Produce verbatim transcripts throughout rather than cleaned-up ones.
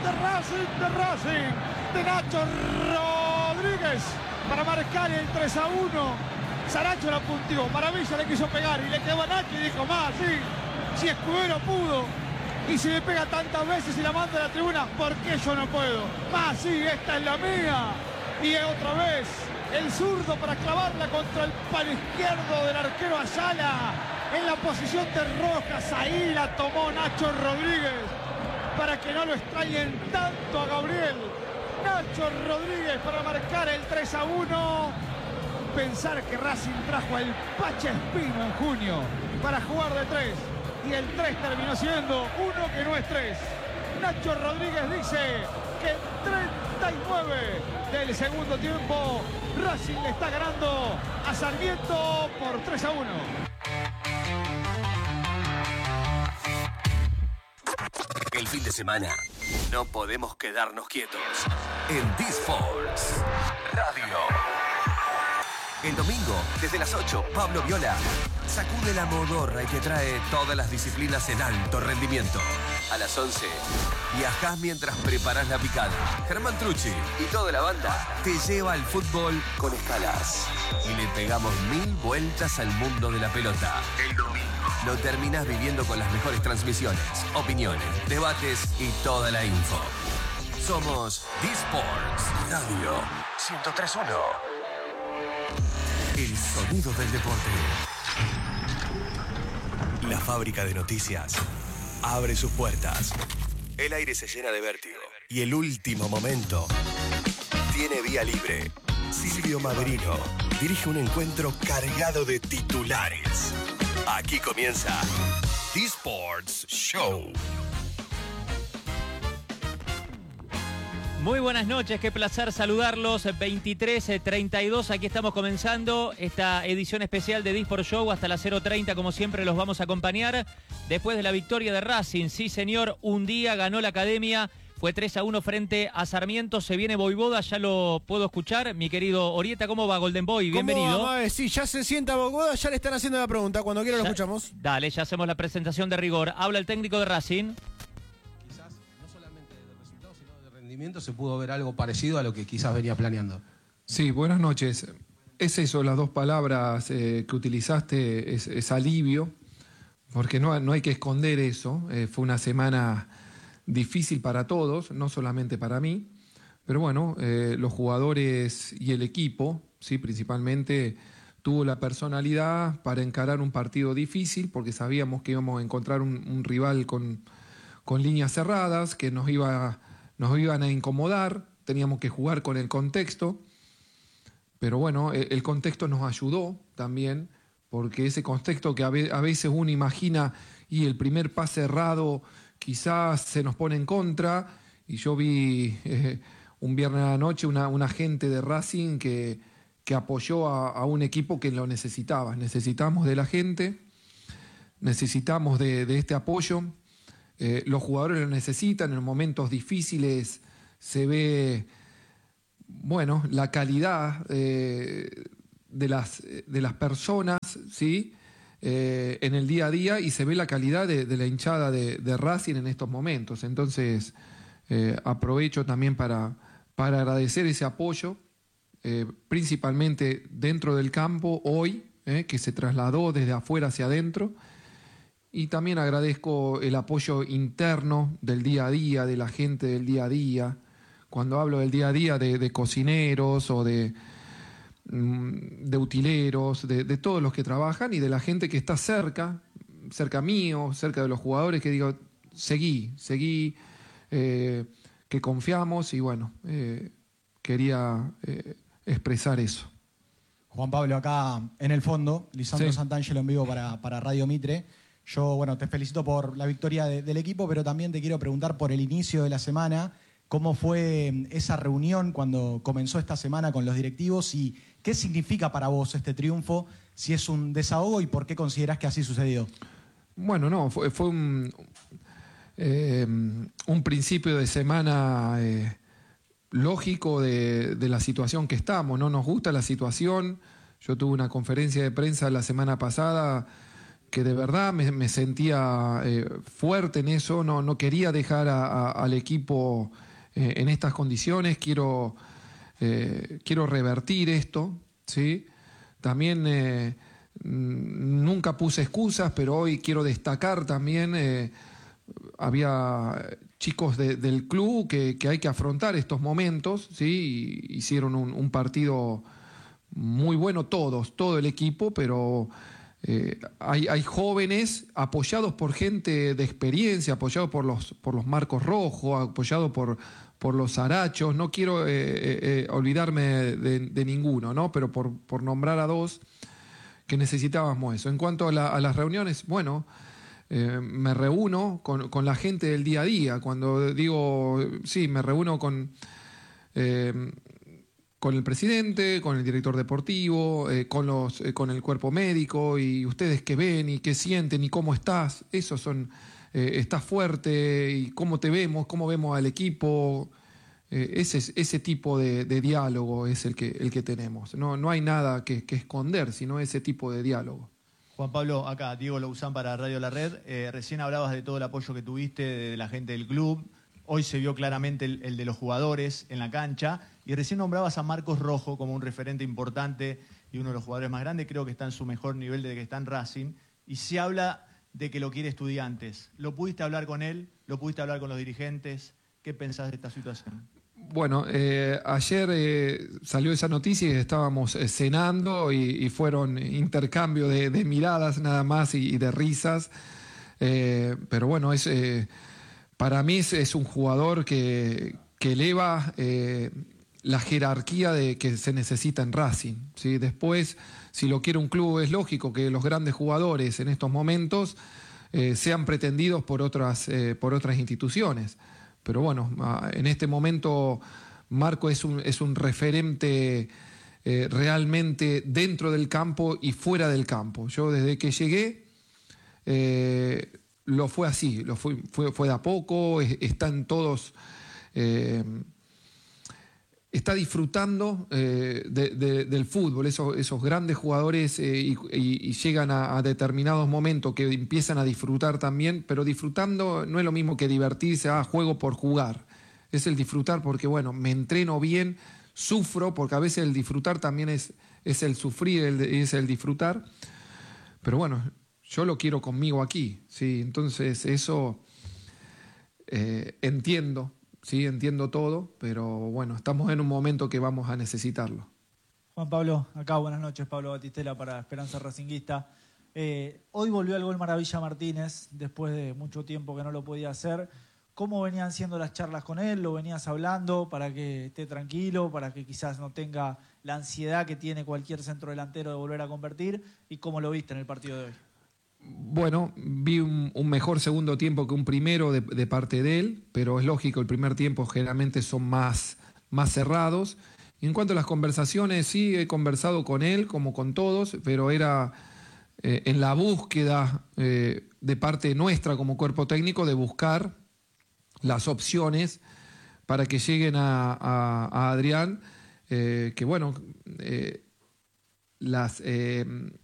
de Racing, de Racing, de Nacho Rodríguez para marcar el tres a uno. Saracho la puntió, Maravilla le quiso pegar y le quedó a Nacho y dijo, más, sí, si Escudero pudo y si me pega tantas veces y la manda a la tribuna, ¿por qué yo no puedo? Más, sí, esta es la mía. Y otra vez el zurdo para clavarla contra el palo izquierdo del arquero Ayala en la posición de Rojas. Ahí la tomó Nacho Rodríguez para que no lo extrañen tanto a Gabriel. Nacho Rodríguez para marcar el tres a uno. Pensar que Racing trajo al Pacha Espino en junio para jugar de tres y el tres terminó siendo uno que no es tres. Nacho Rodríguez dice que treinta y nueve del segundo tiempo Racing le está ganando a Sarmiento por tres a uno. El fin de semana no podemos quedarnos quietos. En D-Sports Radio. El domingo, desde las ocho, Pablo Viola sacude la modorra y te trae todas las disciplinas en alto rendimiento. A las once, viajás mientras preparas la picada. Germán Trucci y toda la banda te lleva al fútbol con escalas. Y le pegamos mil vueltas al mundo de la pelota. El domingo lo terminás viviendo con las mejores transmisiones, opiniones, debates y toda la info. Somos D-Sports Radio ciento tres punto uno. El sonido del deporte. La fábrica de noticias abre sus puertas. El aire se llena de vértigo. Y el último momento tiene vía libre. Silvio Maderino dirige un encuentro cargado de titulares. Aquí comienza D-Sports Show. Muy buenas noches, qué placer saludarlos. veintitrés treinta y dos, aquí estamos comenzando esta edición especial de D-Sports Show. Hasta las cero treinta, como siempre, los vamos a acompañar. Después de la victoria de Racing, sí señor, un día ganó la Academia. Fue tres a uno frente a Sarmiento. Se viene Voivoda, ya lo puedo escuchar. Mi querido Orieta, ¿cómo va Golden Boy? Bienvenido. ¿Cómo va? Sí, ya se sienta Voivoda, ya le están haciendo la pregunta. Cuando quiera lo ya, escuchamos. Dale, ya hacemos la presentación de rigor. Habla el técnico de Racing. Quizás no solamente de resultados, sino de rendimiento se pudo ver algo parecido a lo que quizás venía planeando. Sí, buenas noches. Es eso, las dos palabras eh, que utilizaste, es, es alivio, porque no, no hay que esconder eso. Eh, fue una semana difícil para todos, no solamente para mí, pero bueno, eh, los jugadores y el equipo, sí, principalmente, tuvo la personalidad para encarar un partido difícil, porque sabíamos que íbamos a encontrar un, un rival con, con líneas cerradas, que nos, iba, nos iban a incomodar, teníamos que jugar con el contexto, pero bueno, el, el contexto nos ayudó también, porque ese contexto que a, ve, a veces uno imagina y el primer pase errado quizás se nos pone en contra, y yo vi eh, un viernes a la noche una, una gente de Racing que, que apoyó a, a un equipo que lo necesitaba. Necesitamos de la gente, necesitamos de, de este apoyo, eh, los jugadores lo necesitan, en momentos difíciles se ve, bueno, la calidad eh, de, las, de las personas, ¿sí?, Eh, en el día a día, y se ve la calidad de, de la hinchada de, de Racing en estos momentos. Entonces eh, aprovecho también para, para agradecer ese apoyo, eh, principalmente dentro del campo hoy, eh, que se trasladó desde afuera hacia adentro, y también agradezco el apoyo interno del día a día, de la gente del día a día. Cuando hablo del día a día, de, de cocineros o de de utileros, de, de todos los que trabajan y de la gente que está cerca, cerca mío, cerca de los jugadores, que digo, seguí, seguí, eh, que confiamos, y bueno, eh, quería eh, expresar eso. Juan Pablo, acá en el fondo, Lisandro Sí. Santangelo en vivo para, para Radio Mitre. Yo, bueno, te felicito por la victoria de, del equipo, pero también te quiero preguntar por el inicio de la semana. ¿Cómo fue esa reunión cuando comenzó esta semana con los directivos y qué significa para vos este triunfo? Si es un desahogo y por qué considerás que así sucedió. Bueno, no, fue, fue un, eh, un principio de semana eh, lógico de, de la situación que estamos. No nos gusta la situación. Yo tuve una conferencia de prensa la semana pasada que de verdad me, me sentía eh, fuerte en eso, no, no quería dejar a, a, al equipo eh, en estas condiciones, quiero, eh, quiero revertir esto, ¿sí? También eh, nunca puse excusas, pero hoy quiero destacar también, eh, había chicos de, del club que, que hay que afrontar estos momentos, ¿sí? Y hicieron un, un partido muy bueno todos, todo el equipo, pero eh, hay, hay jóvenes apoyados por gente de experiencia, apoyados por los, por los Marcos Rojo, apoyados por, por los Arachos. No quiero eh, eh, olvidarme de, de ninguno, ¿no? Pero por, por nombrar a dos que necesitábamos eso. En cuanto a, la, a las reuniones, bueno, eh, me reúno con, con la gente del día a día. Cuando digo, sí, me reúno con... Eh, con el presidente, con el director deportivo, eh, con, los, eh, con el cuerpo médico, y ustedes qué ven y qué sienten y cómo estás. Eso son, eh, estás fuerte y cómo te vemos, cómo vemos al equipo. Eh, ese, ese tipo de, de diálogo es el que, el que tenemos. No, no hay nada que, que esconder, sino ese tipo de diálogo. Juan Pablo, acá Diego Lousán para Radio La Red. Eh, recién hablabas de todo el apoyo que tuviste de la gente del club. Hoy se vio claramente el, el de los jugadores en la cancha. Y recién nombrabas a Marcos Rojo como un referente importante y uno de los jugadores más grandes. Creo que está en su mejor nivel desde que está en Racing. Y se habla de que lo quiere Estudiantes. ¿Lo pudiste hablar con él? ¿Lo pudiste hablar con los dirigentes? ¿Qué pensás de esta situación? Bueno, eh, ayer eh, salió esa noticia y estábamos eh, cenando y, y fueron intercambio de, de miradas nada más y, y de risas. Eh, pero bueno, es... Eh, Para mí es, es un jugador que, que eleva eh, la jerarquía de, que se necesita en Racing, ¿sí? Después, si lo quiere un club, es lógico que los grandes jugadores en estos momentos eh, sean pretendidos por otras, eh, por otras instituciones. Pero bueno, en este momento Marco es un, es un referente eh, realmente dentro del campo y fuera del campo. Yo desde que llegué... Eh, Lo fue así, lo fue, fue, fue de a poco, están todos, eh, está disfrutando eh, de, de, del fútbol, esos, esos grandes jugadores eh, y, y, y llegan a, a determinados momentos que empiezan a disfrutar también, pero disfrutando no es lo mismo que divertirse, ah, juego por jugar, es el disfrutar porque, bueno, me entreno bien, sufro, porque a veces el disfrutar también es, es el sufrir, el, es el disfrutar, pero bueno... Yo lo quiero conmigo aquí, ¿sí? Entonces eso eh, entiendo, ¿sí? Entiendo todo, pero bueno, estamos en un momento que vamos a necesitarlo. Juan Pablo, acá buenas noches, Pablo Batistela para Esperanza Racinguista. Eh, hoy volvió al gol Maravilla Martínez, después de mucho tiempo que no lo podía hacer. ¿Cómo venían siendo las charlas con él? ¿Lo venías hablando para que esté tranquilo, para que quizás no tenga la ansiedad que tiene cualquier centrodelantero de volver a convertir? ¿Y cómo lo viste en el partido de hoy? Bueno, vi un, un mejor segundo tiempo que un primero de, de parte de él, pero es lógico, el primer tiempo generalmente son más, más cerrados. Y en cuanto a las conversaciones, sí, he conversado con él, como con todos, pero era eh, en la búsqueda eh, de parte nuestra como cuerpo técnico de buscar las opciones para que lleguen a, a, a Adrián, eh, que bueno, eh, las... Eh,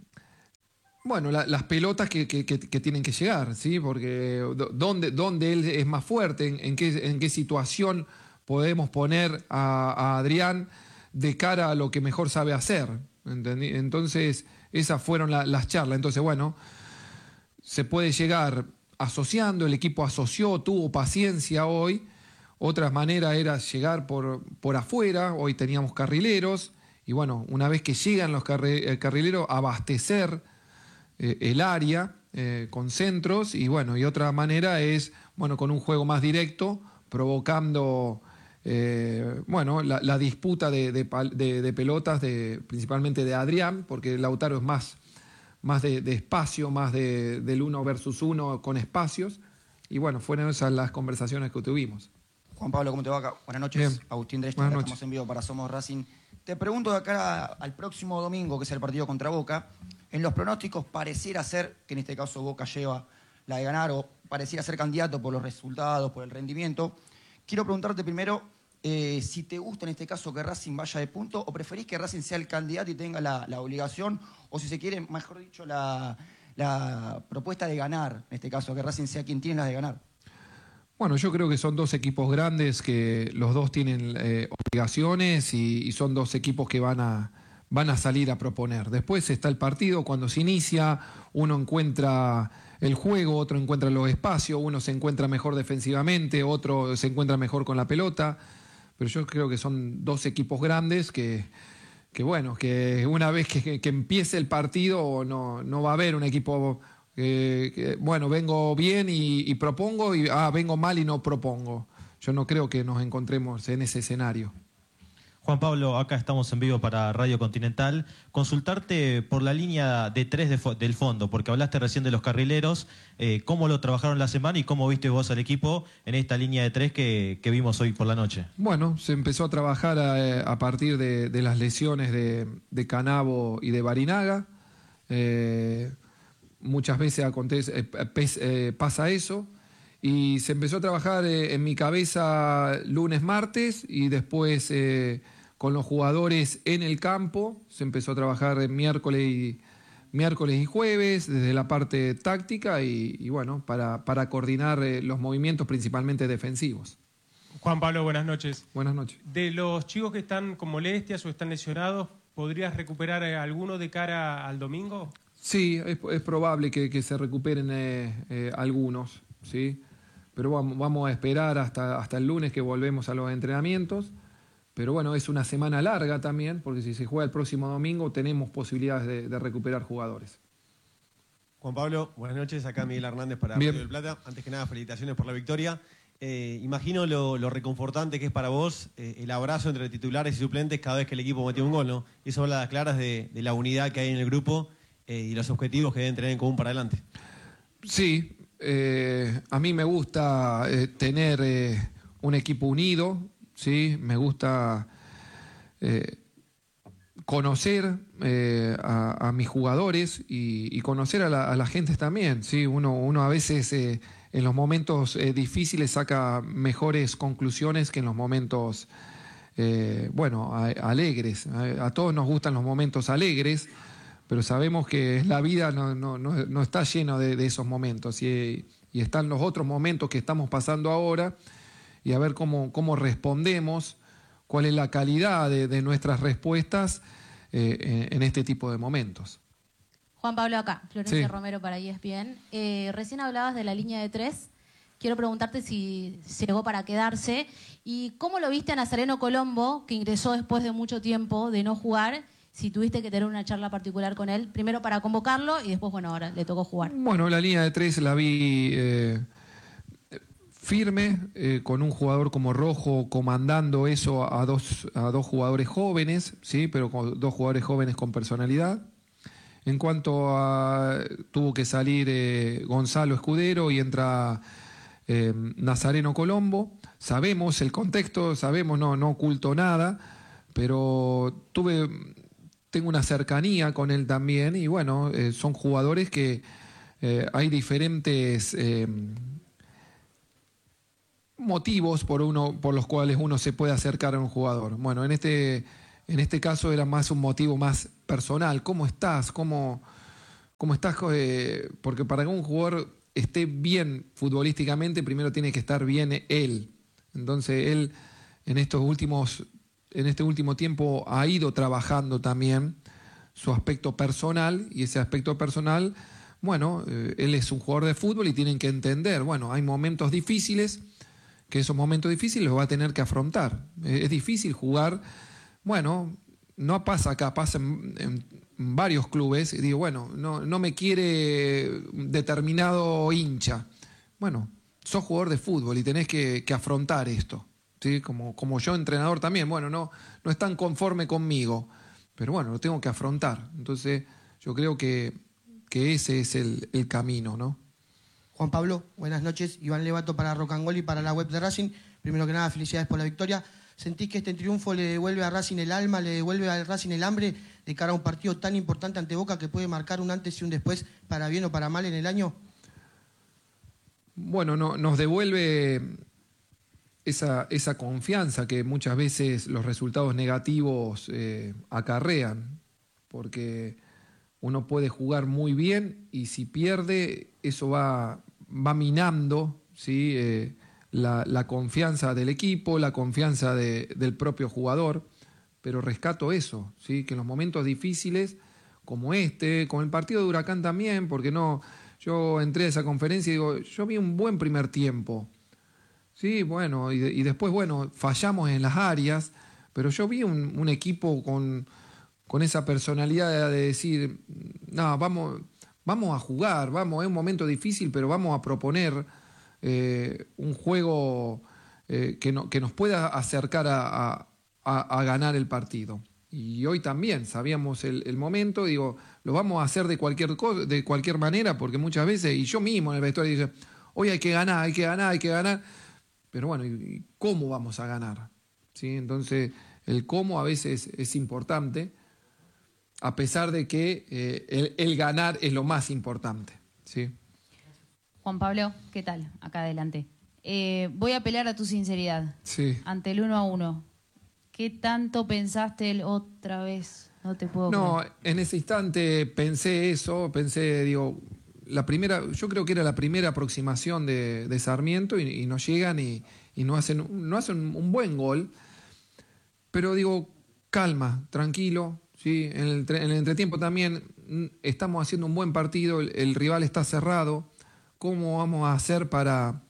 Bueno, la, las pelotas que, que, que, que tienen que llegar, ¿sí? Porque dónde, dónde él es más fuerte, en, en, qué, en qué situación podemos poner a, a Adrián de cara a lo que mejor sabe hacer. ¿Entendí? Entonces, esas fueron la, las charlas. Entonces, bueno, se puede llegar asociando, el equipo asoció, tuvo paciencia hoy. Otra manera era llegar por, por afuera, hoy teníamos carrileros, y bueno, una vez que llegan los carri, carrileros, abastecer el área eh, con centros, y bueno, y otra manera es, bueno, con un juego más directo, provocando, eh, bueno, la, la disputa de, de, de, de pelotas, de, principalmente de Adrián, porque Lautaro es más, más de, de espacio, más de, del uno versus uno con espacios, y bueno, fueron esas las conversaciones que tuvimos. Juan Pablo, ¿cómo te va acá? Buenas noches. Bien. Agustín Dreschner, Buenas noches. Estamos en vivo para Somos Racing. Te pregunto de acá al próximo domingo, que es el partido contra Boca. En los pronósticos pareciera ser, que en este caso Boca lleva la de ganar, o pareciera ser candidato por los resultados, por el rendimiento. Quiero preguntarte primero eh, si te gusta en este caso que Racing vaya de punto, o preferís que Racing sea el candidato y tenga la, la obligación, o si se quiere, mejor dicho, la, la propuesta de ganar, en este caso, que Racing sea quien tiene las de ganar? Bueno, yo creo que son dos equipos grandes que los dos tienen eh, obligaciones y, y son dos equipos que van a, van a salir a proponer. Después está el partido, cuando se inicia, uno encuentra el juego, otro encuentra los espacios, uno se encuentra mejor defensivamente, otro se encuentra mejor con la pelota, pero yo creo que son dos equipos grandes que, que bueno, que una vez que, que empiece el partido no, no va a haber un equipo... Eh, que, bueno, vengo bien y, y propongo, y ah, vengo mal y no propongo. Yo no creo que nos encontremos en ese escenario. Juan Pablo, acá estamos en vivo para Radio Continental. Consultarte por la línea de tres de fo- del fondo, porque hablaste recién de los carrileros, eh, cómo lo trabajaron la semana y cómo viste vos al equipo en esta línea de tres que, que vimos hoy por la noche. Bueno, se empezó a trabajar a, a partir de, de las lesiones de, de Canavo y de Barinaga. Eh, Muchas veces acontece, eh, pes, eh, pasa eso y se empezó a trabajar eh, en mi cabeza lunes, martes y después eh, con los jugadores en el campo se empezó a trabajar miércoles y, miércoles y jueves desde la parte táctica y, y bueno, para, para coordinar eh, los movimientos principalmente defensivos. Juan Pablo, buenas noches. Buenas noches. De los chicos que están con molestias o están lesionados, ¿podrías recuperar eh, alguno de cara al domingo? Sí, es, es probable que, que se recuperen eh, eh, algunos, ¿sí? Pero vamos, vamos a esperar hasta, hasta el lunes que volvemos a los entrenamientos. Pero bueno, es una semana larga también, porque si se juega el próximo domingo tenemos posibilidades de, de recuperar jugadores. Juan Pablo, buenas noches. Acá Miguel Hernández para Bien. Radio del Plata. Antes que nada, felicitaciones por la victoria. Eh, imagino lo, lo reconfortante que es para vos eh, el abrazo entre titulares y suplentes cada vez que el equipo metió un gol, ¿no? Y eso habla a las claras de, de la unidad que hay en el grupo eh, y los objetivos que deben tener en común para adelante. Sí, eh, a mí me gusta eh, tener eh, un equipo unido, ¿sí? Me gusta eh, conocer eh, a, a mis jugadores y, y conocer a la, a la gente también, ¿sí? Uno, uno a veces eh, en los momentos eh, difíciles saca mejores conclusiones que en los momentos, eh, bueno, a, alegres. A, a todos nos gustan los momentos alegres, pero sabemos que la vida no, no, no, no está llena de, de esos momentos y, y están los otros momentos que estamos pasando ahora y a ver cómo, cómo respondemos, cuál es la calidad de, de nuestras respuestas eh, en, en este tipo de momentos. Juan Pablo, acá, Florencia Sí. Romero para E S P N. Eh, recién hablabas de la línea de tres. Quiero preguntarte si si llegó para quedarse y cómo lo viste a Nazareno Colombo, que ingresó después de mucho tiempo de no jugar, si tuviste que tener una charla particular con él, primero para convocarlo y después, bueno, ahora le tocó jugar. Bueno, la línea de tres la vi eh, firme, eh, con un jugador como Rojo comandando eso a dos, a dos jugadores jóvenes, ¿sí? Pero con dos jugadores jóvenes con personalidad. En cuanto a tuvo que salir eh, Gonzalo Escudero y entra eh, Nazareno Colombo, sabemos el contexto, sabemos, no, no oculto nada, pero tuve, tengo una cercanía con él también y bueno, eh, son jugadores que eh, hay diferentes eh, motivos por, uno, por los cuales uno se puede acercar a un jugador. Bueno, en este... En este caso era más un motivo más personal. ¿Cómo estás? ¿Cómo, cómo estás? Eh, porque para que un jugador esté bien futbolísticamente, primero tiene que estar bien él. Entonces él en estos últimos, en este último tiempo ha ido trabajando también su aspecto personal y ese aspecto personal, bueno, eh, él es un jugador de fútbol y tienen que entender, bueno, hay momentos difíciles, que esos momentos difíciles los va a tener que afrontar. Eh, es difícil jugar. Bueno, no pasa acá, pasa en, en varios clubes. Y digo, bueno, no, no me quiere determinado hincha. Bueno, sos jugador de fútbol y tenés que, que afrontar esto. ¿Sí? Como, como yo, entrenador también. Bueno, no, no están conforme conmigo, pero bueno, lo tengo que afrontar. Entonces, yo creo que, que ese es el, el camino, ¿no? Juan Pablo, buenas noches. Iván Levato para Rocangol y para la web de Racing. Primero que nada, felicidades por la victoria. ¿Sentís que este triunfo le devuelve a Racing el alma, le devuelve al Racing el hambre de cara a un partido tan importante ante Boca que puede marcar un antes y un después para bien o para mal en el año? Bueno, no, nos devuelve esa, esa confianza que muchas veces los resultados negativos eh, acarrean, porque uno puede jugar muy bien y si pierde, eso va, va minando, ¿sí? eh, la, la confianza del equipo, la confianza de, del propio jugador. Pero rescato eso, ¿sí? Que en los momentos difíciles, como este, con el partido de Huracán también, porque no, yo entré a esa conferencia y digo, yo vi un buen primer tiempo. Sí, bueno, y, de, y después, bueno, fallamos en las áreas, pero yo vi un, un equipo con, con esa personalidad de decir, no, vamos, vamos a jugar, vamos, es un momento difícil, pero vamos a proponer eh, un juego eh, que, no, que nos pueda acercar a, a, a, a ganar el partido. Y hoy también sabíamos el, el momento, digo, lo vamos a hacer de cualquier cosa, de cualquier manera, porque muchas veces, y yo mismo en el vestuario digo, hoy hay que ganar, hay que ganar, hay que ganar. Pero bueno, ¿y cómo vamos a ganar? ¿Sí? Entonces, el cómo a veces es importante, a pesar de que eh, el, el ganar es lo más importante. ¿Sí? Juan Pablo, ¿qué tal? Acá adelante. Eh, voy a apelar a tu sinceridad. Sí. Ante el uno a uno. ¿Qué tanto pensaste el otra vez? No te puedo No, creer. en ese instante pensé eso, pensé, digo, la primera, yo creo que era la primera aproximación de, de Sarmiento y, y nos llegan y, y no hacen, no hacen un buen gol. Pero digo, calma, tranquilo, ¿sí? En el, en el entretiempo también estamos haciendo un buen partido, el, el rival está cerrado. ¿Cómo vamos a hacer para,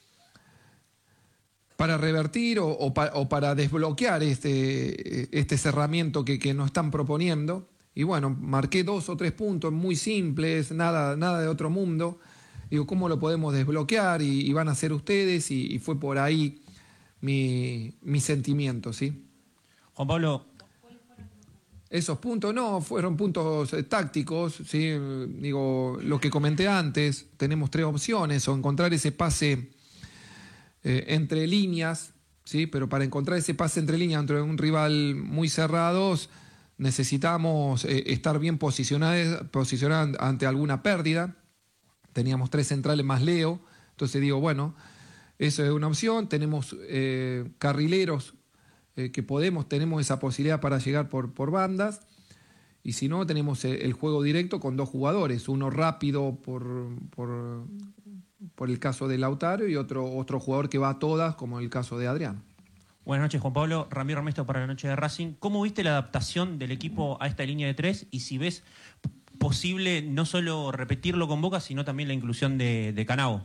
para revertir o, o, pa, o para desbloquear este, este cerramiento que, que nos están proponiendo? Y bueno, marqué dos o tres puntos muy simples, nada, nada de otro mundo. Digo, ¿cómo lo podemos desbloquear? Y, y van a ser ustedes, y, y fue por ahí mi, mi sentimiento, ¿sí? Juan Pablo. Esos puntos no, fueron puntos eh, tácticos, ¿sí? Digo, lo que comenté antes, tenemos tres opciones, o encontrar ese pase eh, entre líneas, ¿sí? Pero para encontrar ese pase entre líneas entre un rival muy cerrado, necesitamos eh, estar bien posicionados, posicionados ante alguna pérdida. Teníamos tres centrales más Leo, entonces digo, bueno, eso es una opción. Tenemos eh, carrileros eh, que podemos, tenemos esa posibilidad para llegar por, por bandas, y si no, tenemos el, el juego directo con dos jugadores, uno rápido por, por, por el caso de Lautaro y otro, otro jugador que va a todas, como el caso de Adrián. Buenas noches, Juan Pablo. Ramiro Ernesto para la noche de Racing. ¿Cómo viste la adaptación del equipo a esta línea de tres? Y si ves posible no solo repetirlo con Boca, sino también la inclusión de, de Canavo.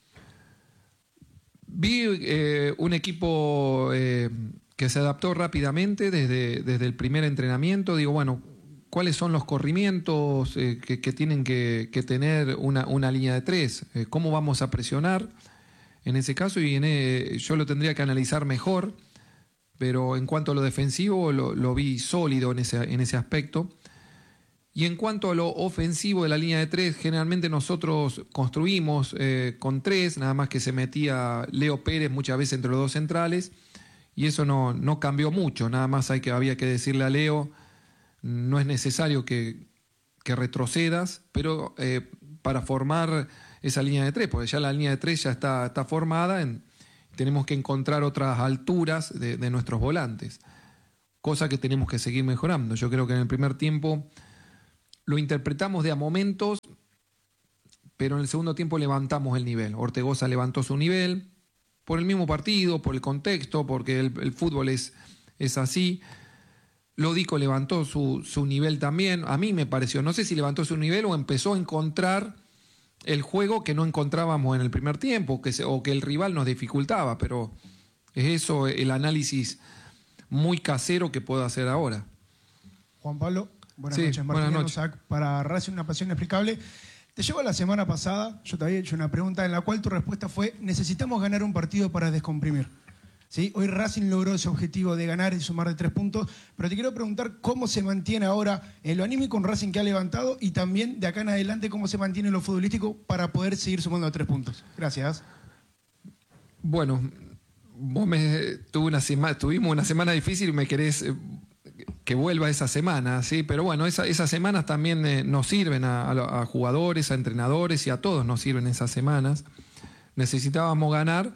Vi eh, un equipo eh, que se adaptó rápidamente desde, desde el primer entrenamiento. Digo, bueno, ¿cuáles son los corrimientos eh, que, que tienen que, que tener una, una línea de tres? Eh, ¿Cómo vamos a presionar en ese caso? Y en, eh, yo lo tendría que analizar mejor. Pero en cuanto a lo defensivo, lo, lo vi sólido en ese, en ese aspecto. Y en cuanto a lo ofensivo de la línea de tres, generalmente nosotros construimos eh, con tres, nada más que se metía Leo Pérez muchas veces entre los dos centrales, y eso no, no cambió mucho. Nada más hay que, había que decirle a Leo, no es necesario que, que retrocedas, pero eh, para formar esa línea de tres, porque ya la línea de tres ya está, está formada, en, tenemos que encontrar otras alturas de, de nuestros volantes, cosa que tenemos que seguir mejorando. Yo creo que en el primer tiempo lo interpretamos de a momentos, pero en el segundo tiempo levantamos el nivel. Ortegoza levantó su nivel por el mismo partido, por el contexto, porque el, el fútbol es, es así. Lodico levantó su, su nivel también. A mí me pareció, no sé si levantó su nivel o empezó a encontrar el juego que no encontrábamos en el primer tiempo, que se, o que el rival nos dificultaba, pero es eso el análisis muy casero que puedo hacer ahora. Juan Pablo, buenas sí, noches. Martín buenas noches. Anusac, para Racing, una pasión inexplicable. Te llevo a la semana pasada, yo te había hecho una pregunta en la cual tu respuesta fue: necesitamos ganar un partido para descomprimir. ¿Sí? Hoy Racing logró ese objetivo de ganar y sumar de tres puntos, pero te quiero preguntar cómo se mantiene ahora en lo anímico un Racing que ha levantado, y también de acá en adelante cómo se mantiene en lo futbolístico para poder seguir sumando a tres puntos. Gracias. Bueno, vos me, tuve una sema, tuvimos una semana difícil y me querés eh, que vuelva esa semana, ¿sí? Pero bueno, esa, esas semanas también eh, nos sirven a, a, a jugadores, a entrenadores y a todos nos sirven esas semanas. Necesitábamos ganar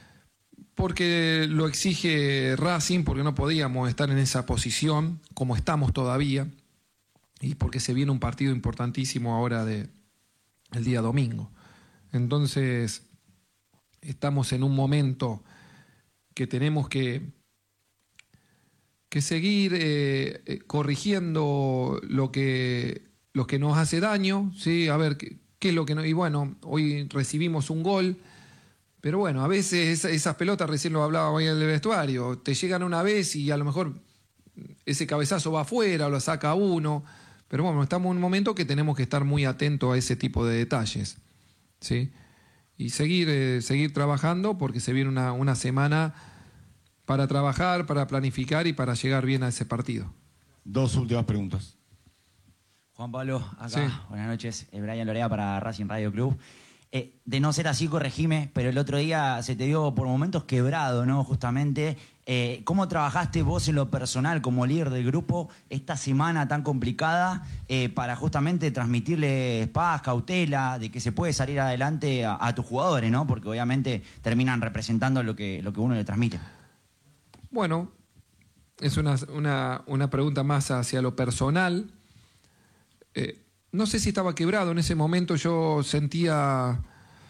porque lo exige Racing, porque no podíamos estar en esa posición como estamos todavía. y porque se viene un partido importantísimo ahora de, el día domingo. Entonces, estamos en un momento que tenemos que, que seguir eh, eh, corrigiendo lo que, lo que nos hace daño, ¿sí? A ver, ¿qué, qué es lo que no? Y bueno, hoy recibimos un gol, pero bueno, a veces esa, esas pelotas, recién lo hablaba hoy en el vestuario, te llegan una vez y a lo mejor ese cabezazo va afuera o lo saca uno, pero bueno, estamos en un momento que tenemos que estar muy atentos a ese tipo de detalles, ¿sí? Y seguir, eh, seguir trabajando porque se viene una, una semana para trabajar, para planificar y para llegar bien a ese partido. Dos últimas preguntas. Juan Pablo, acá, Sí. buenas noches, eh, Brian Lorea para Racing Radio Club. Eh, de no ser así, corregime, pero el otro día se te dio por momentos quebrado, ¿no? Justamente, eh, ¿cómo trabajaste vos en lo personal como líder del grupo esta semana tan complicada eh, para justamente transmitirles paz, cautela, de que se puede salir adelante a, a tus jugadores, ¿no? Porque obviamente terminan representando lo que, lo que uno le transmite. Bueno, es una, una, una pregunta más hacia lo personal. Eh, no sé si estaba quebrado, en ese momento yo sentía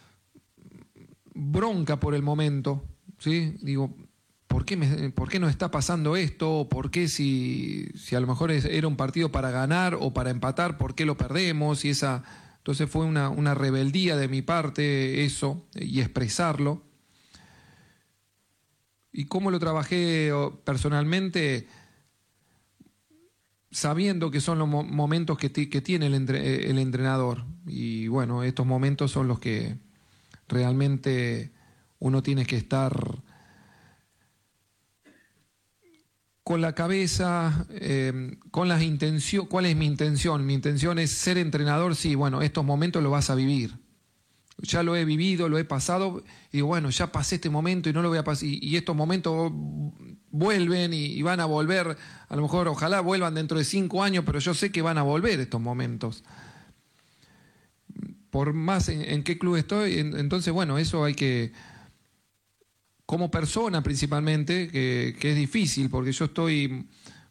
bronca por el momento, ¿sí? Digo, ¿por qué, me, por qué nos está pasando esto? ¿Por qué si, si a lo mejor era un partido para ganar o para empatar, por qué lo perdemos? Y esa, entonces fue una, una rebeldía de mi parte eso, y expresarlo. ¿Y cómo lo trabajé personalmente? Sabiendo que son los mo- momentos que, t- que tiene el, entre- el entrenador. Y bueno, estos momentos son los que realmente uno tiene que estar con la cabeza, eh, con las intenciones. ¿Cuál es mi intención? Mi intención es ser entrenador, sí, bueno, estos momentos los vas a vivir. Ya lo he vivido, lo he pasado, y digo, bueno, ya pasé este momento y no lo voy a pasar. Y, y estos momentos vuelven y, y van a volver, a lo mejor, ojalá vuelvan dentro de cinco años, pero yo sé que van a volver estos momentos. Por más en, en qué club estoy, en, entonces, bueno, eso hay que, como persona principalmente, que, que es difícil, porque yo estoy,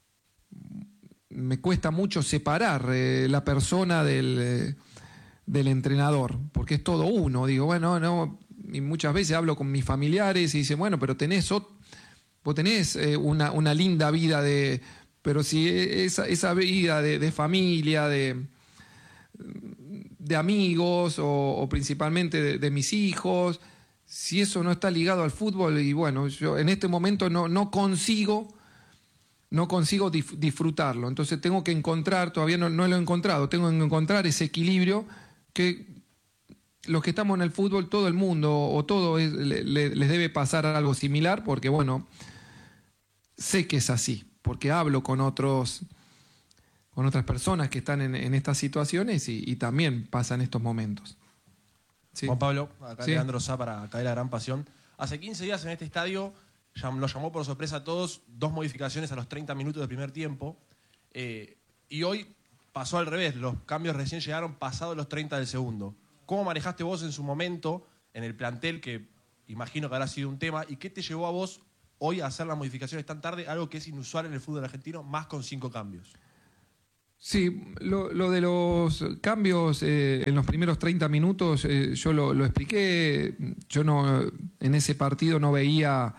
me cuesta mucho separar eh, la persona del... Eh, del entrenador, porque es todo uno. Digo, bueno, no, y muchas veces hablo con mis familiares y dicen, bueno, pero tenés, ot- vos tenés eh, una, una linda vida de, pero si esa, esa vida de, de familia, de, de amigos o, o principalmente de, de mis hijos, si eso no está ligado al fútbol, y bueno, yo en este momento no, no consigo no consigo dif- disfrutarlo, entonces tengo que encontrar, todavía no, no lo he encontrado, tengo que encontrar ese equilibrio que los que estamos en el fútbol, todo el mundo o todo es, le, le, les debe pasar algo similar, porque bueno, sé que es así, porque hablo con otros, con otras personas que están en, en estas situaciones y, y también pasan estos momentos. Sí. Juan Pablo, acá Sí. Leandro Sá para Caer la Gran Pasión. Hace quince días en este estadio llam- nos llamó por sorpresa a todos dos modificaciones a los treinta minutos del primer tiempo. Eh, y hoy pasó al revés, los cambios recién llegaron pasados los treinta del segundo. ¿Cómo manejaste vos en su momento en el plantel, que imagino que habrá sido un tema, y qué te llevó a vos hoy a hacer las modificaciones tan tarde, algo que es inusual en el fútbol argentino, más con cinco cambios? Sí, lo, lo de los cambios eh, en los primeros treinta minutos, eh, yo lo, lo expliqué. Yo no, en ese partido no veía,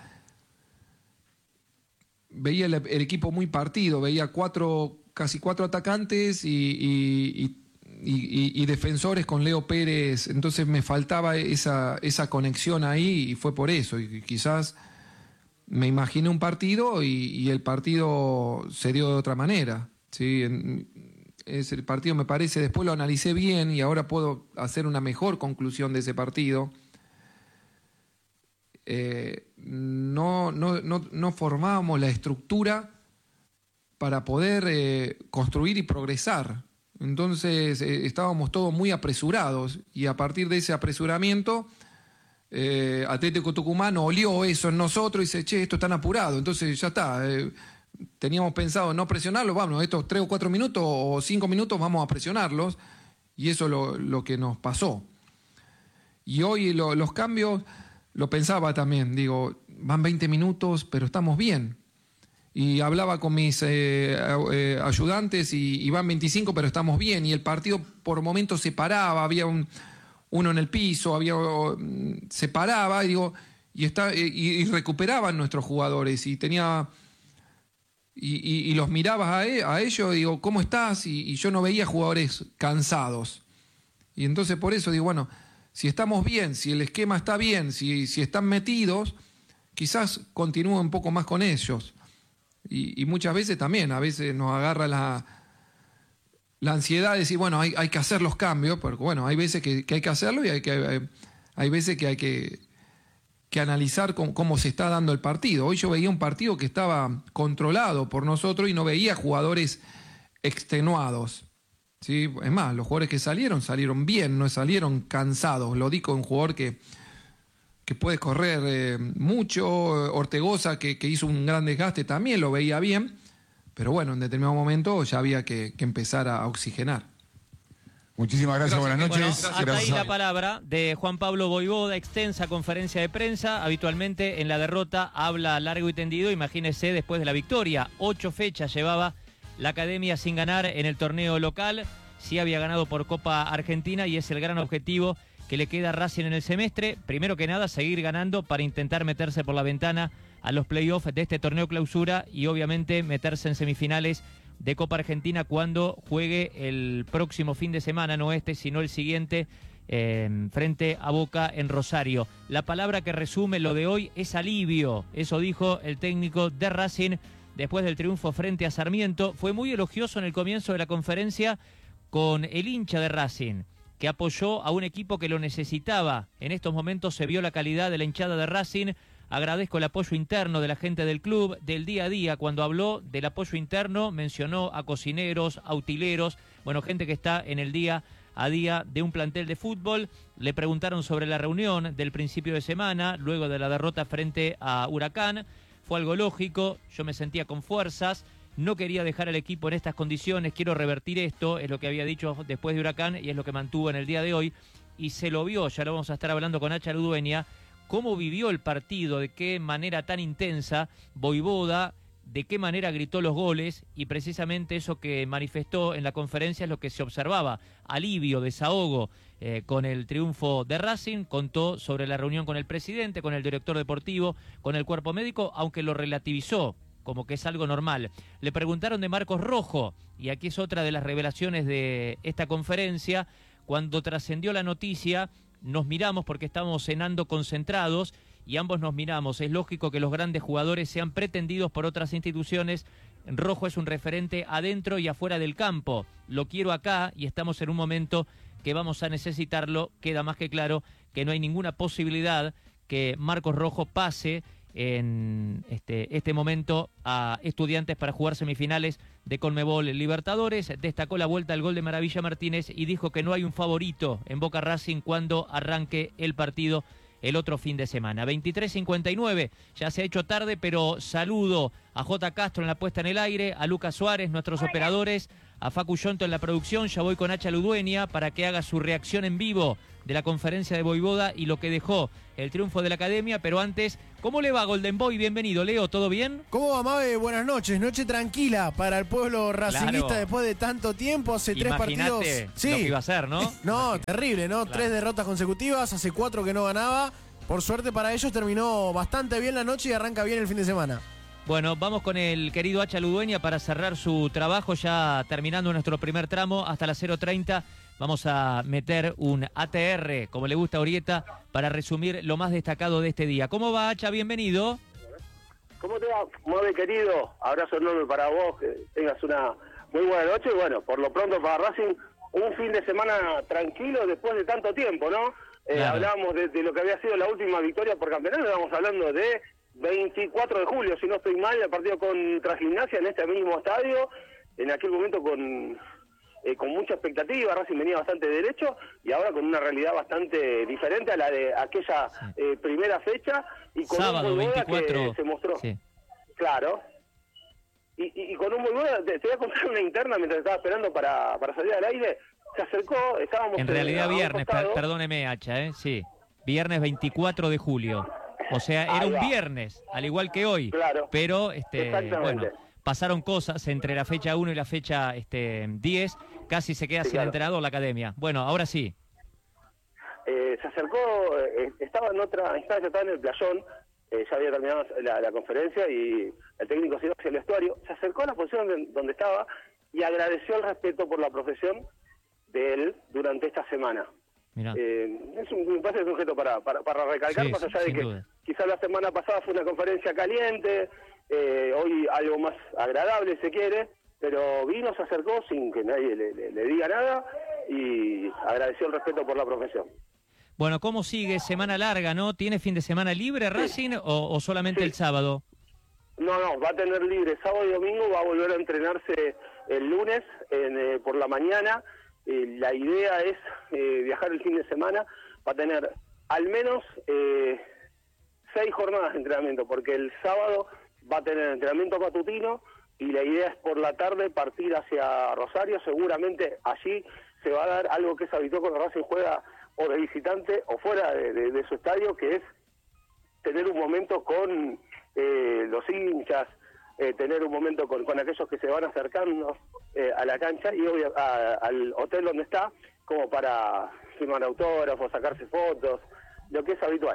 veía el, el equipo muy partido, veía cuatro, casi cuatro atacantes y, y, y, y, y defensores con Leo Pérez, entonces me faltaba esa, esa conexión ahí y fue por eso, y quizás me imaginé un partido y, y el partido se dio de otra manera. Sí, en, es el partido me parece, después lo analicé bien y ahora puedo hacer una mejor conclusión de ese partido. Eh, no, no, no, no formábamos la estructura para poder eh, construir y progresar. Entonces eh, estábamos todos muy apresurados y a partir de ese apresuramiento eh, Atlético Tucumán olió eso en nosotros y dice, che, esto es tan apurado, entonces ya está. Eh, Teníamos pensado no presionarlos, vamos, estos tres o cuatro minutos o cinco minutos vamos a presionarlos, y eso es lo, lo que nos pasó. Y hoy lo, los cambios, lo pensaba también, digo, van veinte minutos, pero estamos bien. y hablaba con mis eh, eh, ayudantes y, y van veinticinco, pero estamos bien. Y el partido por momentos se paraba, había un, uno en el piso, había se paraba y, digo, y, está, y, y recuperaban nuestros jugadores. Y tenía y, y, y los mirabas a, e, a ellos y digo, ¿cómo estás? Y, y yo no veía jugadores cansados. Y entonces por eso digo, bueno, si estamos bien, si el esquema está bien, si, si están metidos, quizás continúe un poco más con ellos. Y, y muchas veces también, a veces nos agarra la, la ansiedad de decir, bueno, hay, hay que hacer los cambios, porque bueno, hay veces que, que hay que hacerlo y hay, que, hay, hay veces que hay que, que analizar cómo, cómo se está dando el partido. Hoy yo veía un partido que estaba controlado por nosotros y no veía jugadores extenuados. ¿Sí? Es más, los jugadores que salieron, salieron bien, no salieron cansados. Lo digo, un jugador que... que puede correr eh, mucho, Ortegoza que, que hizo un gran desgaste también lo veía bien, pero bueno, en determinado momento ya había que, que empezar a oxigenar. Muchísimas gracias, buenas noches. Bueno, hasta gracias. ahí la palabra de Juan Pablo Voivoda, extensa conferencia de prensa. Habitualmente en la derrota habla largo y tendido, imagínese después de la victoria. Ocho fechas llevaba la Academia sin ganar en el torneo local, sí había ganado por Copa Argentina y es el gran objetivo que le queda a Racing en el semestre. Primero que nada, seguir ganando para intentar meterse por la ventana a los playoffs de este torneo clausura y obviamente meterse en semifinales de Copa Argentina cuando juegue el próximo fin de semana, no este, sino el siguiente, eh, frente a Boca en Rosario. La palabra que resume lo de hoy es alivio. Eso dijo el técnico de Racing después del triunfo frente a Sarmiento. Fue muy elogioso en el comienzo de la conferencia con el hincha de Racing, que apoyó a un equipo que lo necesitaba. En estos momentos se vio la calidad de la hinchada de Racing. Agradezco el apoyo interno de la gente del club, del día a día. Cuando habló del apoyo interno, mencionó a cocineros, a utileros, bueno, gente que está en el día a día de un plantel de fútbol. Le preguntaron sobre la reunión del principio de semana, luego de la derrota frente a Huracán. Fue algo lógico, yo me sentía con fuerzas. No quería dejar al equipo en estas condiciones, quiero revertir esto, es lo que había dicho después de Huracán y es lo que mantuvo en el día de hoy. Y se lo vio, ya lo vamos a estar hablando con Hacha Ludueña, cómo vivió el partido, de qué manera tan intensa, Voivoda, de qué manera gritó los goles y precisamente eso que manifestó en la conferencia es lo que se observaba, alivio, desahogo eh, con el triunfo de Racing. Contó sobre la reunión con el presidente, con el director deportivo, con el cuerpo médico, aunque lo relativizó como que es algo normal. Le preguntaron de Marcos Rojo, y aquí es otra de las revelaciones de esta conferencia. Cuando trascendió la noticia, nos miramos porque estábamos cenando concentrados, y ambos nos miramos. Es lógico que los grandes jugadores sean pretendidos por otras instituciones. Rojo es un referente adentro y afuera del campo. Lo quiero acá, y estamos en un momento que vamos a necesitarlo. Queda más que claro que no hay ninguna posibilidad que Marcos Rojo pase en este, este momento a Estudiantes para jugar semifinales de Conmebol Libertadores. Destacó la vuelta al gol de Maravilla Martínez y dijo que no hay un favorito en Boca Racing cuando arranque el partido el otro fin de semana. veintitrés cincuenta y nueve, ya se ha hecho tarde, pero saludo a J. Castro en la puesta en el aire, a Lucas Suárez, nuestros operadores, a Facu Yonto en la producción. Ya voy con Hacha Ludueña para que haga su reacción en vivo de la conferencia de Voivoda y lo que dejó el triunfo de la Academia. Pero antes, ¿cómo le va Golden Boy? Bienvenido, Leo, ¿todo bien? ¿Cómo va, Mabe? Buenas noches. Noche tranquila para el pueblo racinguista Claro. después de tanto tiempo. Hace tres Imaginate partidos. lo que iba a ser, ¿no? No, terrible, ¿no? Claro. Tres derrotas consecutivas, hace cuatro que no ganaba. Por suerte para ellos terminó bastante bien la noche y arranca bien el fin de semana. Bueno, vamos con el querido Hacha Ludueña para cerrar su trabajo, ya terminando nuestro primer tramo hasta las cero treinta. Vamos a meter un A T R, como le gusta a Orieta, para resumir lo más destacado de este día. ¿Cómo va, Hacha? Bienvenido. ¿Cómo te va, Mabe, querido? Abrazo enorme para vos, que tengas una muy buena noche. Y bueno, por lo pronto para Racing, un fin de semana tranquilo después de tanto tiempo, ¿no? Eh, Claro. Hablábamos de, de lo que había sido la última victoria por campeonato, estamos hablando de veinticuatro de julio, si no estoy mal, el partido contra Gimnasia en este mismo estadio, en aquel momento con... Eh, con mucha expectativa, Racing venía bastante derecho y ahora con una realidad bastante diferente a la de aquella eh, primera fecha y con Sábado un Voivoda veinticuatro. que se mostró. Sí. Claro. Y, y, y con un Voivoda, te, te voy a contar una interna mientras estaba esperando para, para salir al aire, se acercó, estábamos... En realidad a un viernes, per- costado. perdóneme, Hacha, ¿eh? Sí. Viernes veinticuatro de julio. O sea, era un viernes, al igual que hoy. Claro. Pero, este, Exactamente. bueno, pasaron cosas entre la fecha uno y la fecha este, diez. Casi se queda Sí, sin claro. entrenador la academia. Bueno, ahora sí. Eh, se acercó, eh, estaba en otra instancia, estaba en el playón, eh, ya había terminado la, la conferencia y el técnico se iba hacia el vestuario, se acercó a la posición de- donde estaba y agradeció el respeto por la profesión de él durante esta semana. Mirá. Eh, es un, me parece que es un gesto para, para, para recalcar, Sí, más allá de sin que duda. quizás la semana pasada fue una conferencia caliente, eh, hoy algo más agradable se quiere, pero vino, se acercó sin que nadie le, le- le diga nada y agradeció el respeto por la profesión. Bueno, ¿cómo sigue? Semana larga, ¿no? ¿Tiene fin de semana libre Racing o, o solamente el sábado? No, no, va a tener libre sábado y domingo, va a volver a entrenarse el lunes en, eh, por la mañana. Eh, la idea es eh, viajar el fin de semana, va a tener al menos eh, seis jornadas de entrenamiento, porque el sábado va a tener entrenamiento matutino y la idea es por la tarde partir hacia Rosario. Seguramente allí se va a dar algo que es habitual cuando Racing juega o de visitante o fuera de, de- de su estadio, que es tener un momento con eh, los hinchas, eh, tener un momento con, con aquellos que se van acercando eh, a la cancha y obvio, a- al hotel donde está, como para firmar autógrafos, sacarse fotos, lo que es habitual.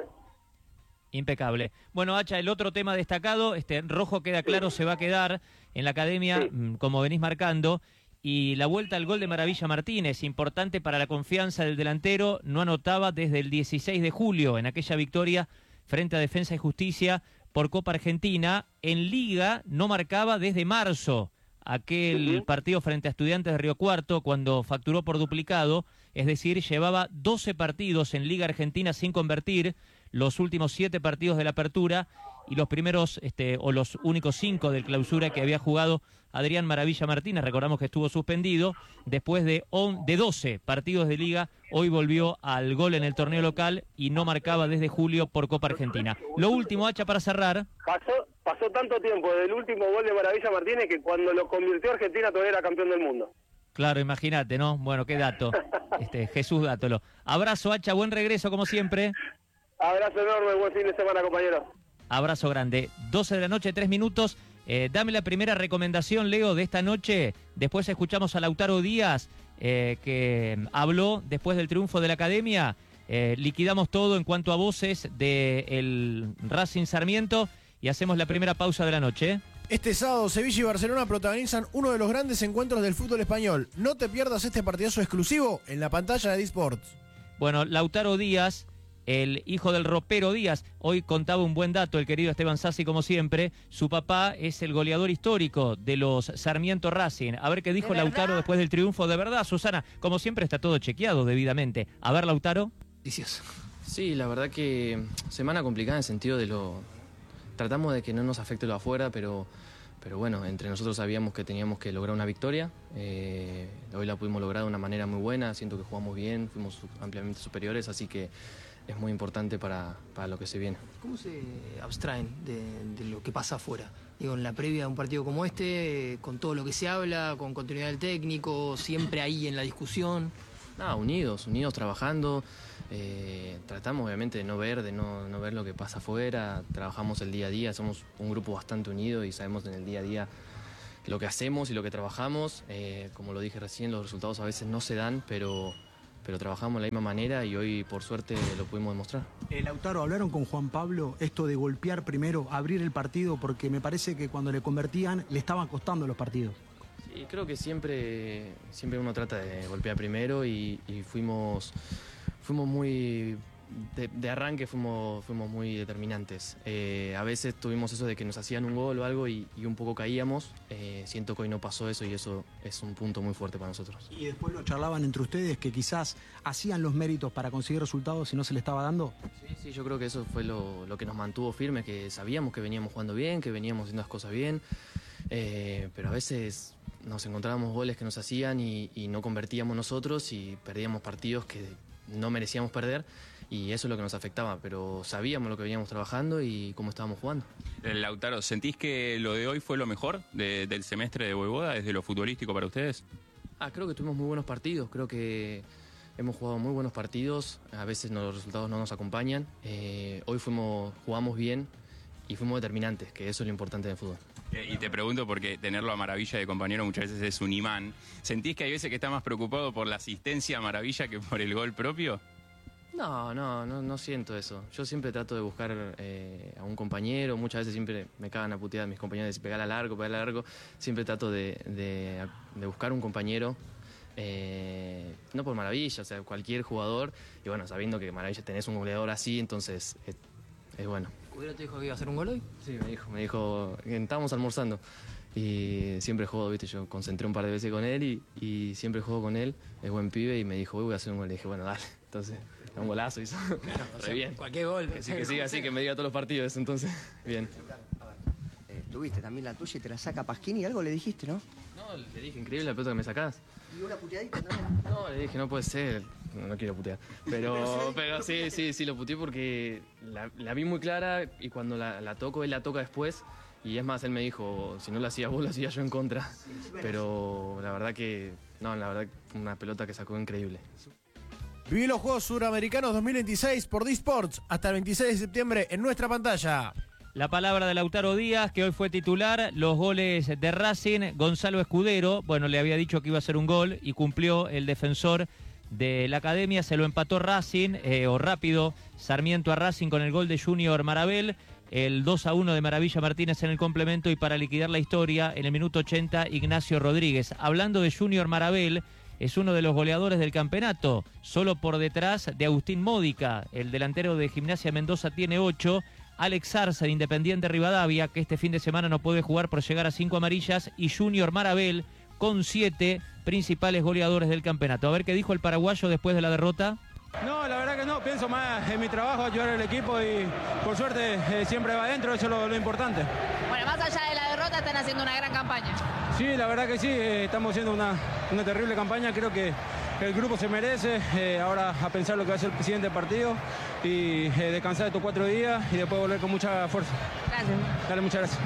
Impecable. Bueno, Hacha, el otro tema destacado, este Rojo queda claro, se va a quedar en la academia, mm, como venís marcando, y la vuelta al gol de Maravilla Martínez, importante para la confianza del delantero, no anotaba desde el dieciséis de julio, en aquella victoria frente a Defensa y Justicia por Copa Argentina. En Liga no marcaba desde marzo, aquel partido frente a Estudiantes de Río Cuarto, cuando facturó por duplicado, es decir, llevaba doce partidos en Liga Argentina sin convertir, los últimos siete partidos de la apertura y los primeros, este, o los únicos cinco del clausura que había jugado Adrián Maravilla Martínez. Recordamos que estuvo suspendido después de, on, de doce partidos de liga. Hoy volvió al gol en el torneo local y no marcaba desde julio por Copa Argentina. Lo último, Hacha, para cerrar. Pasó, pasó tanto tiempo desde el último gol de Maravilla Martínez que cuando lo convirtió Argentina todavía era campeón del mundo. Claro, imagínate, ¿no? Bueno, qué dato. Este, Jesús Dátolo. Abrazo, Hacha, buen regreso como siempre. Abrazo enorme, buen fin de semana, compañeros. Abrazo grande. doce de la noche, tres minutos. Eh, dame la primera recomendación, Leo, de esta noche. Después escuchamos a Lautaro Díaz, eh, que habló después del triunfo de la Academia. Eh, liquidamos todo en cuanto a voces del Racing Sarmiento y hacemos la primera pausa de la noche. Este sábado Sevilla y Barcelona protagonizan uno de los grandes encuentros del fútbol español. No te pierdas este partidazo exclusivo en la pantalla de D-Sports. Bueno, Lautaro Díaz, el hijo del ropero Díaz, hoy contaba un buen dato el querido Esteban Sassi, como siempre. Su papá es el goleador histórico de los Sarmiento Racing. A ver qué dijo Lautaro después del triunfo. De verdad, Susana, como siempre está todo chequeado debidamente. A ver, Lautaro. Sí, la verdad que semana complicada en el sentido de lo... Tratamos de que no nos afecte lo afuera, pero, pero bueno, entre nosotros sabíamos que teníamos que lograr una victoria. Eh, hoy la pudimos lograr de una manera muy buena, siento que jugamos bien, fuimos su- ampliamente superiores, así que es muy importante para, para lo que se viene. ¿Cómo se abstraen de, de lo que pasa afuera? Digo, en la previa de un partido como este, eh, con todo lo que se habla, con continuidad del técnico, siempre ahí en la discusión. Nada, unidos, unidos trabajando. Eh, tratamos obviamente de no ver, de no, no ver lo que pasa afuera. Trabajamos el día a día, somos un grupo bastante unido y sabemos en el día a día lo que hacemos y lo que trabajamos. Eh, como lo dije recién, los resultados a veces no se dan, pero, pero trabajamos de la misma manera y hoy por suerte lo pudimos demostrar. Eh, Lautaro, hablaron con Juan Pablo esto de golpear primero, abrir el partido, porque me parece que cuando le convertían le estaban costando los partidos. Sí, creo que siempre, siempre uno trata de golpear primero y, y fuimos, fuimos muy, de, de arranque fuimos, fuimos muy determinantes. Eh, a veces tuvimos eso de que nos hacían un gol o algo y, y un poco caíamos. Eh, siento que hoy no pasó eso y eso es un punto muy fuerte para nosotros. Y después lo charlaban entre ustedes, que quizás hacían los méritos para conseguir resultados y no se le estaba dando. Sí, sí, yo creo que eso fue lo, lo que nos mantuvo firmes, que sabíamos que veníamos jugando bien, que veníamos haciendo las cosas bien, eh, pero a veces nos encontrábamos goles que nos hacían y, y no convertíamos nosotros y perdíamos partidos que no merecíamos perder y eso es lo que nos afectaba, pero sabíamos lo que veníamos trabajando y cómo estábamos jugando. Lautaro, ¿sentís que lo de hoy fue lo mejor de- del semestre de Voivoda desde lo futbolístico para ustedes? Ah, creo que tuvimos muy buenos partidos, creo que hemos jugado muy buenos partidos, a veces no, los resultados no nos acompañan. Eh, hoy fuimos, jugamos bien y fuimos determinantes, que eso es lo importante del fútbol. Eh, y te pregunto porque tenerlo a Maravilla de compañero muchas veces es un imán. ¿Sentís que hay veces que está más preocupado por la asistencia a Maravilla que por el gol propio? No, no, no, no siento eso. Yo siempre trato de buscar eh, a un compañero, muchas veces siempre me cagan a putear mis compañeros de pegar a largo, pegar a largo. Siempre trato de, de, de buscar un compañero, eh, no por Maravilla, o sea, cualquier jugador. Y bueno, sabiendo que Maravilla tenés un goleador así, entonces es, es bueno. ¿Cudero te dijo que iba a hacer un gol hoy? Sí, me dijo, me dijo, estábamos almorzando. Y siempre juego, viste, yo concentré un par de veces con él y, y siempre juego con él, es buen pibe y me dijo, hoy voy a hacer un gol. Le dije, bueno, dale, entonces, un golazo hizo. Claro, o sea, bien. Cualquier gol. Que sí, que siga así, que me diga todos los partidos, entonces, bien. Eh, tuviste también la tuya y te la saca Pasquini, algo le dijiste, ¿no? No, le dije, increíble la pelota que me sacás. ¿Y una puteadita también? No, le dije, no puede ser, no, no quiero putear. Pero, pero sí, sí, sí, lo puteé porque la, la vi muy clara y cuando la, la toco, él la toca después. Y es más, él me dijo, si no lo hacías vos, lo hacía yo en contra. Pero la verdad que, no, la verdad, una pelota que sacó increíble. Viví los Juegos Suramericanos dos mil veintiséis por D-Sports hasta el veintiséis de septiembre en nuestra pantalla. La palabra de Lautaro Díaz, que hoy fue titular. Los goles de Racing, Gonzalo Escudero, bueno, le había dicho que iba a hacer un gol y cumplió el defensor de la academia. Se lo empató Racing, eh, o rápido, Sarmiento a Racing con el gol de Junior Marabel. El dos a uno de Maravilla Martínez en el complemento y para liquidar la historia, en el minuto ochenta, Ignacio Rodríguez. Hablando de Junior Marabel, es uno de los goleadores del campeonato, solo por detrás de Agustín Módica. El delantero de Gimnasia Mendoza tiene ocho. Alex Zarza de Independiente Rivadavia, que este fin de semana no puede jugar por llegar a cinco amarillas, y Junior Marabel con siete principales goleadores del campeonato. A ver qué dijo el paraguayo después de la derrota. No, la verdad que no, pienso más en mi trabajo, ayudar al equipo y por suerte eh, siempre va adentro, eso es lo, lo importante. Bueno, más allá de la derrota están haciendo una gran campaña. Sí, la verdad que sí, eh, estamos haciendo una, una terrible campaña, creo que el grupo se merece, eh, ahora a pensar lo que va a ser el siguiente partido y eh, descansar estos cuatro días y después volver con mucha fuerza. Gracias. Dale, muchas gracias.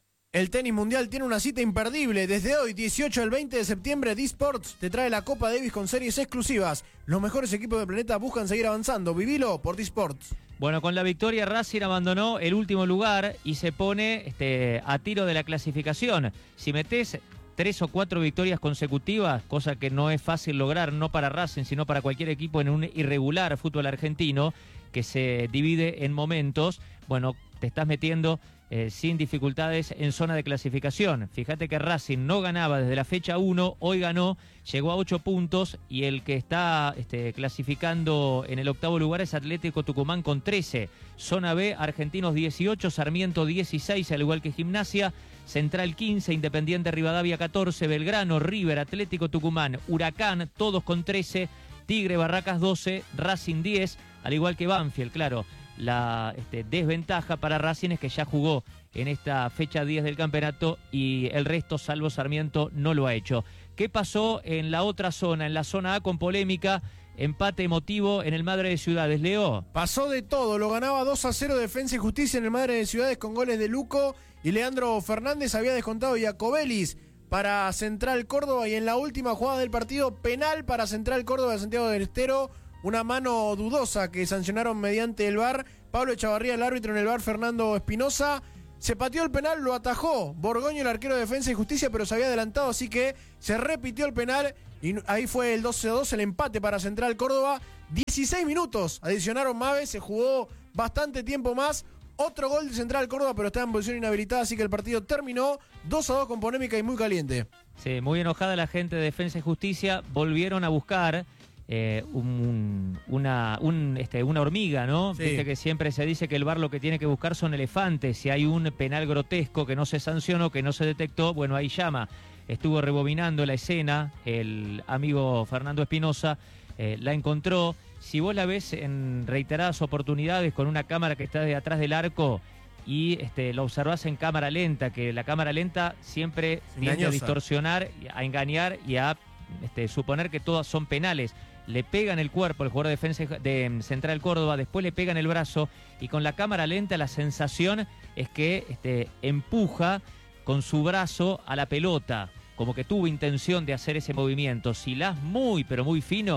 El tenis mundial tiene una cita imperdible. Desde hoy, dieciocho al veinte de septiembre, D-Sports te trae la Copa Davis con series exclusivas. Los mejores equipos del planeta buscan seguir avanzando. Vivilo por D-Sports. Bueno, con la victoria Racing abandonó el último lugar y se pone este, a tiro de la clasificación. Si metés tres o cuatro victorias consecutivas, cosa que no es fácil lograr, no para Racing, sino para cualquier equipo en un irregular fútbol argentino que se divide en momentos, bueno, te estás metiendo Eh, sin dificultades en zona de clasificación. Fíjate que Racing no ganaba desde la fecha uno, hoy ganó, llegó a ocho puntos y el que está este, clasificando en el octavo lugar es Atlético Tucumán con trece. Zona B, Argentinos dieciocho, Sarmiento dieciséis, al igual que Gimnasia, Central quince, Independiente Rivadavia catorce, Belgrano, River, Atlético Tucumán, Huracán, todos con trece, Tigre, Barracas doce, Racing diez, al igual que Banfield, claro. La este, desventaja para Racing es que ya jugó en esta fecha diez del campeonato y el resto, salvo Sarmiento, no lo ha hecho. ¿Qué pasó en la otra zona, en la zona A con polémica? Empate emotivo en el Madre de Ciudades. Leo. Pasó de todo, lo ganaba dos a cero Defensa y Justicia en el Madre de Ciudades con goles de Luco y Leandro Fernández. Había descontado Iacobelis para Central Córdoba y en la última jugada del partido, penal para Central Córdoba de Santiago del Estero. Una mano dudosa que sancionaron mediante el V A R. Pablo Echavarría, el árbitro en el V A R, Fernando Espinosa. Se pateó el penal, lo atajó Borgoño, el arquero de Defensa y Justicia, pero se había adelantado, así que se repitió el penal y ahí fue el doce a dos, el empate para Central Córdoba. dieciséis minutos adicionaron Maves, se jugó bastante tiempo más. Otro gol de Central Córdoba, pero estaba en posición inhabilitada, así que el partido terminó dos a dos con polémica y muy caliente. Sí, muy enojada la gente de Defensa y Justicia. Volvieron a buscar Eh, un, una, un, este, una hormiga, ¿no? Sí. Viste que siempre se dice que el V A R lo que tiene que buscar son elefantes. Si hay un penal grotesco que no se sancionó, que no se detectó, bueno, ahí llama. Estuvo rebobinando la escena el amigo Fernando Espinosa, eh, la encontró. Si vos la ves en reiteradas oportunidades con una cámara que está de atrás del arco y este, lo observás en cámara lenta, que la cámara lenta siempre tiende a distorsionar, a engañar y a este, suponer que todas son penales. Le pegan el cuerpo el jugador de defensa de Central Córdoba, después le pegan el brazo y con la cámara lenta la sensación es que este, empuja con su brazo a la pelota, como que tuvo intención de hacer ese movimiento. Si la es muy, pero muy fino,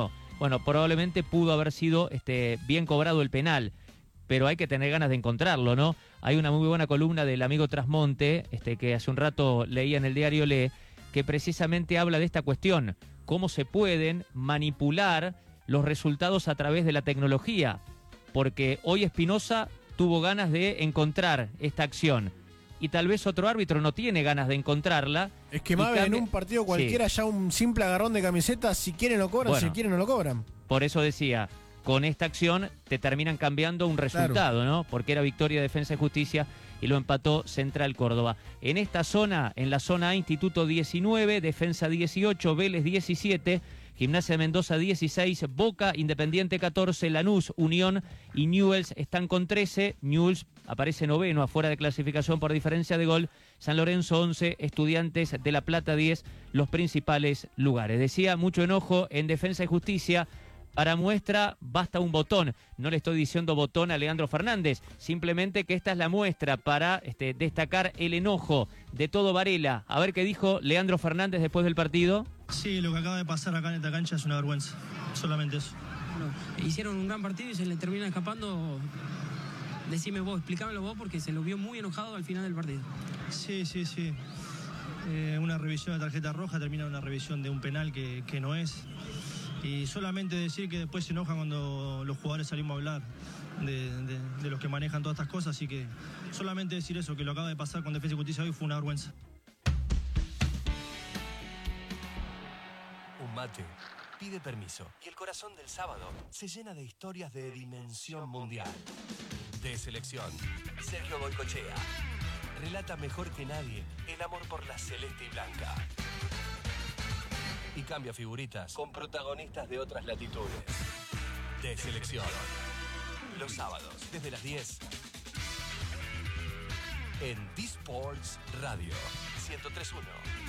bueno, probablemente pudo haber sido este, bien cobrado el penal, pero hay que tener ganas de encontrarlo, ¿no? Hay una muy buena columna del amigo Trasmonte, este, que hace un rato leía en el diario Le, que precisamente habla de esta cuestión, cómo se pueden manipular los resultados a través de la tecnología, porque hoy Espinosa tuvo ganas de encontrar esta acción y tal vez otro árbitro no tiene ganas de encontrarla. Es que Mabe, en un partido cualquiera, sí, ya un simple agarrón de camiseta, si quieren lo cobran, bueno, si quieren no lo cobran. Por eso decía, con esta acción te terminan cambiando un resultado, claro, ¿no? Porque era victoria de Defensa y Justicia y lo empató Central Córdoba. En esta zona, en la zona A, Instituto diecinueve, Defensa dieciocho, Vélez diecisiete, Gimnasia de Mendoza dieciséis, Boca, Independiente catorce, Lanús, Unión y Newell's están con trece. Newell's aparece noveno, afuera de clasificación por diferencia de gol. San Lorenzo once, Estudiantes de La Plata diez, los principales lugares. Decía, mucho enojo en Defensa y Justicia. Para muestra basta un botón. No le estoy diciendo botón a Leandro Fernández, simplemente que esta es la muestra para este, destacar el enojo de todo Varela. A ver qué dijo Leandro Fernández después del partido. Sí, lo que acaba de pasar acá en esta cancha es una vergüenza, solamente eso. Bueno, hicieron un gran partido y se le termina escapando. Decime vos, explícamelo vos, porque se lo vio muy enojado al final del partido. Sí, sí, sí. Eh, una revisión de tarjeta roja termina en una revisión de un penal que, que no es. Y solamente decir que después se enojan cuando los jugadores salimos a hablar de, de, de los que manejan todas estas cosas. Así que solamente decir eso, que lo acaba de pasar con Defensa y Justicia hoy fue una vergüenza. Un mate pide permiso y el corazón del sábado se llena de historias de dimensión mundial. De selección, Sergio Goycochea relata mejor que nadie el amor por la celeste y blanca. Y cambia figuritas con protagonistas de otras latitudes. De selección. Los sábados, desde las diez. En D-Sports Radio ciento tres punto uno.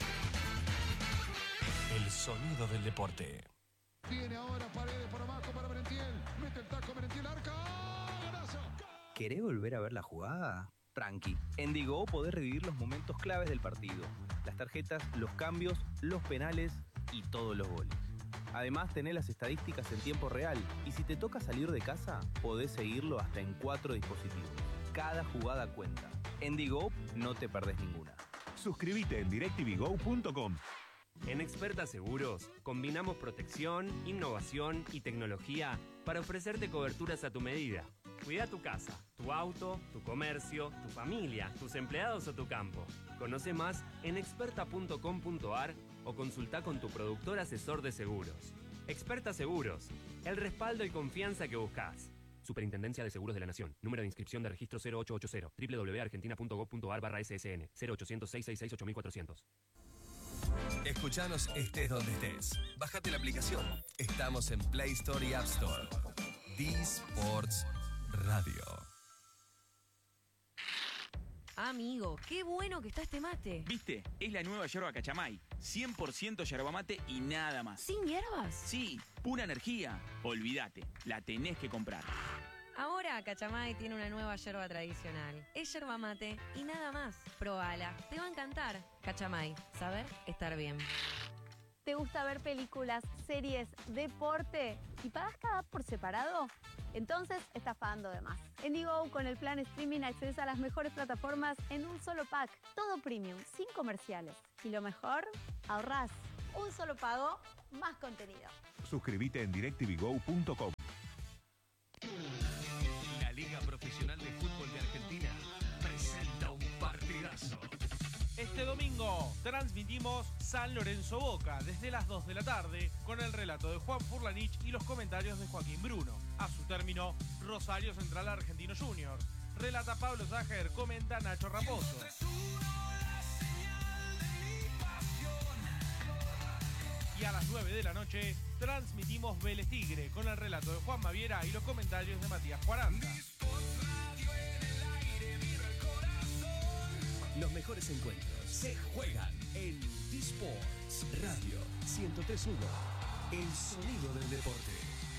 El sonido del deporte. Viene ahora Paredes por abajo para Merentiel. Mete el taco Merentiel, arca. ¡Golazo! ¿Querés volver a ver la jugada? Tranqui. En Digo podés revivir los momentos claves del partido. Las tarjetas, los cambios, los penales y todos los goles. Además, tenés las estadísticas en tiempo real. Y si te toca salir de casa, podés seguirlo hasta en cuatro dispositivos. Cada jugada cuenta. En Digo no te perdés ninguna. Suscríbete en directv go punto com. En Experta Seguros, combinamos protección, innovación y tecnología para ofrecerte coberturas a tu medida. Cuida tu casa, tu auto, tu comercio, tu familia, tus empleados o tu campo. Conoce más en experta punto com punto a r o consulta con tu productor asesor de seguros. Experta Seguros, el respaldo y confianza que buscas. Superintendencia de Seguros de la Nación. Número de inscripción de registro cero ocho ocho cero. doble u doble u doble u punto argentina punto gov punto a r barra S S N. cero ochocientos, seiscientos sesenta y seis, ocho mil cuatrocientos. Escuchanos estés donde estés. Bájate la aplicación. Estamos en Play Store y App Store. D-Sports Radio. Amigo, qué bueno que está este mate. ¿Viste? Es la nueva yerba Cachamay. cien por ciento yerba mate y nada más. ¿Sin hierbas? Sí, pura energía. Olvídate, la tenés que comprar. Ahora Cachamay tiene una nueva yerba tradicional. Es yerba mate y nada más. Probala, te va a encantar. Cachamay, saber estar bien. ¿Te gusta ver películas, series, deporte y pagas cada app por separado? Entonces estás pagando de más. En Digo, con el plan streaming accedes a las mejores plataformas en un solo pack. Todo premium, sin comerciales. Y lo mejor, ahorrás. Un solo pago, más contenido. Suscríbete en directv go punto com. La Liga Profesional de Fútbol de Argentina presenta un partidazo. Este domingo transmitimos San Lorenzo Boca desde las dos de la tarde con el relato de Juan Furlanich y los comentarios de Joaquín Bruno. A su término, Rosario Central Argentino Junior. Relata Pablo Sager, comenta Nacho Raposo. Y a las nueve de la noche transmitimos Vélez Tigre con el relato de Juan Maviera y los comentarios de Matías Cuaranta. Los mejores encuentros se juegan en D-Sports Radio ciento tres punto uno. El sonido del deporte.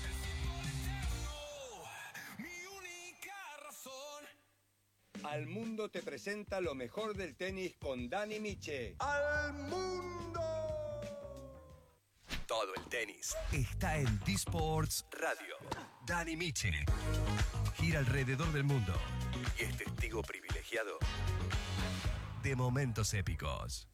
Al Mundo te presenta lo mejor del tenis con Dani Miche. ¡Al mundo! Todo el tenis está en D-Sports Radio. Dani Miche gira alrededor del mundo y es testigo privilegiado de momentos épicos.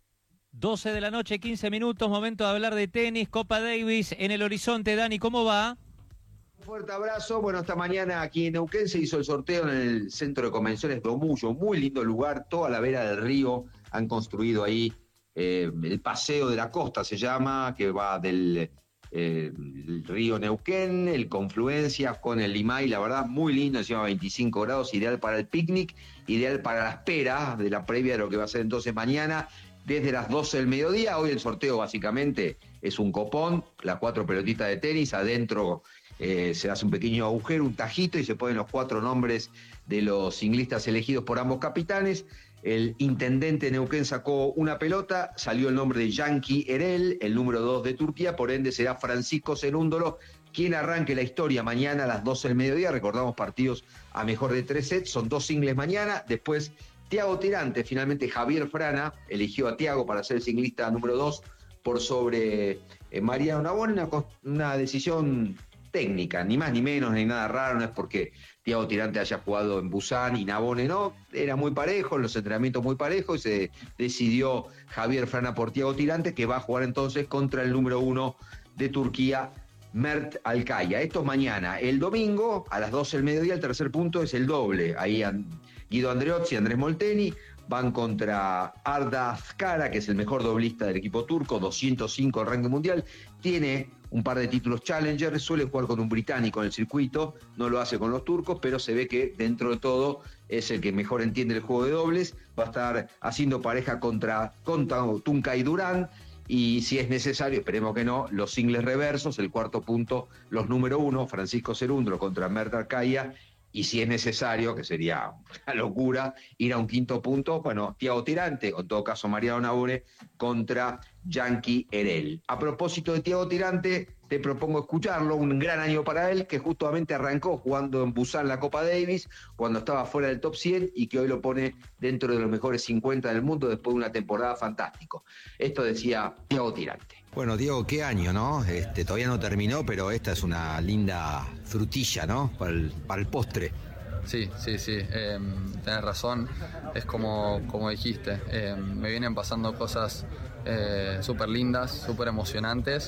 doce de la noche, quince minutos, momento de hablar de tenis, Copa Davis en el horizonte. Dani, ¿cómo va? Un fuerte abrazo. Bueno, esta mañana aquí en Neuquén se hizo el sorteo en el Centro de Convenciones Domullo, muy lindo lugar, toda la vera del río, han construido ahí eh, el Paseo de la Costa se llama, que va del eh, el río Neuquén, el Confluencia con el Limay, la verdad muy lindo, encima veinticinco grados, ideal para el picnic, ideal para la espera de la previa de lo que va a ser entonces mañana, desde las doce del mediodía. Hoy el sorteo básicamente es un copón, las cuatro pelotitas de tenis, adentro eh, se hace un pequeño agujero, un tajito, y se ponen los cuatro nombres de los singlistas elegidos por ambos capitanes. El intendente Neuquén sacó una pelota, salió el nombre de Yankee Erel, el número dos de Turquía, por ende será Francisco Cerúndolo quien arranque la historia mañana a las doce del mediodía. Recordamos partidos a mejor de tres sets, son dos singles mañana, después Thiago Tirante, finalmente Javier Frana eligió a Thiago para ser el singlista número dos por sobre eh, Mariano Navone, una, una decisión técnica, ni más ni menos, ni nada raro, no es porque Thiago Tirante haya jugado en Busan y Navone no, era muy parejo, los entrenamientos muy parejos, y se decidió Javier Frana por Thiago Tirante, que va a jugar entonces contra el número uno de Turquía, Mert Alkaya. Esto es mañana. El domingo, a las doce del mediodía, el tercer punto es el doble. Ahí Guido Andreozzi y Andrés Molteni van contra Arda Azkara, que es el mejor doblista del equipo turco, doscientos cinco del ranking mundial. Tiene un par de títulos Challenger, suele jugar con un británico en el circuito, no lo hace con los turcos, pero se ve que dentro de todo es el que mejor entiende el juego de dobles. Va a estar haciendo pareja contra, contra Tuncay Durán, y si es necesario, esperemos que no, los singles reversos, el cuarto punto, los número uno, Francisco Cerúndolo contra Mert Alkaya, y si es necesario, que sería una locura, ir a un quinto punto, bueno, Thiago Tirante, o en todo caso Mariano Navone, contra Yankee Erel. A propósito de Thiago Tirante, te propongo escucharlo, un gran año para él, que justamente arrancó jugando en Busan la Copa Davis, cuando estaba fuera del top cien, y que hoy lo pone dentro de los mejores cincuenta del mundo después de una temporada fantástica. Esto decía Thiago Tirante. Bueno, Diego, qué año, ¿no? Este, todavía no terminó, pero esta es una linda frutilla, ¿no? Para el, para el postre. Sí, sí, sí, eh, tenés razón, es como, como dijiste, eh, me vienen pasando cosas eh, súper lindas, súper emocionantes,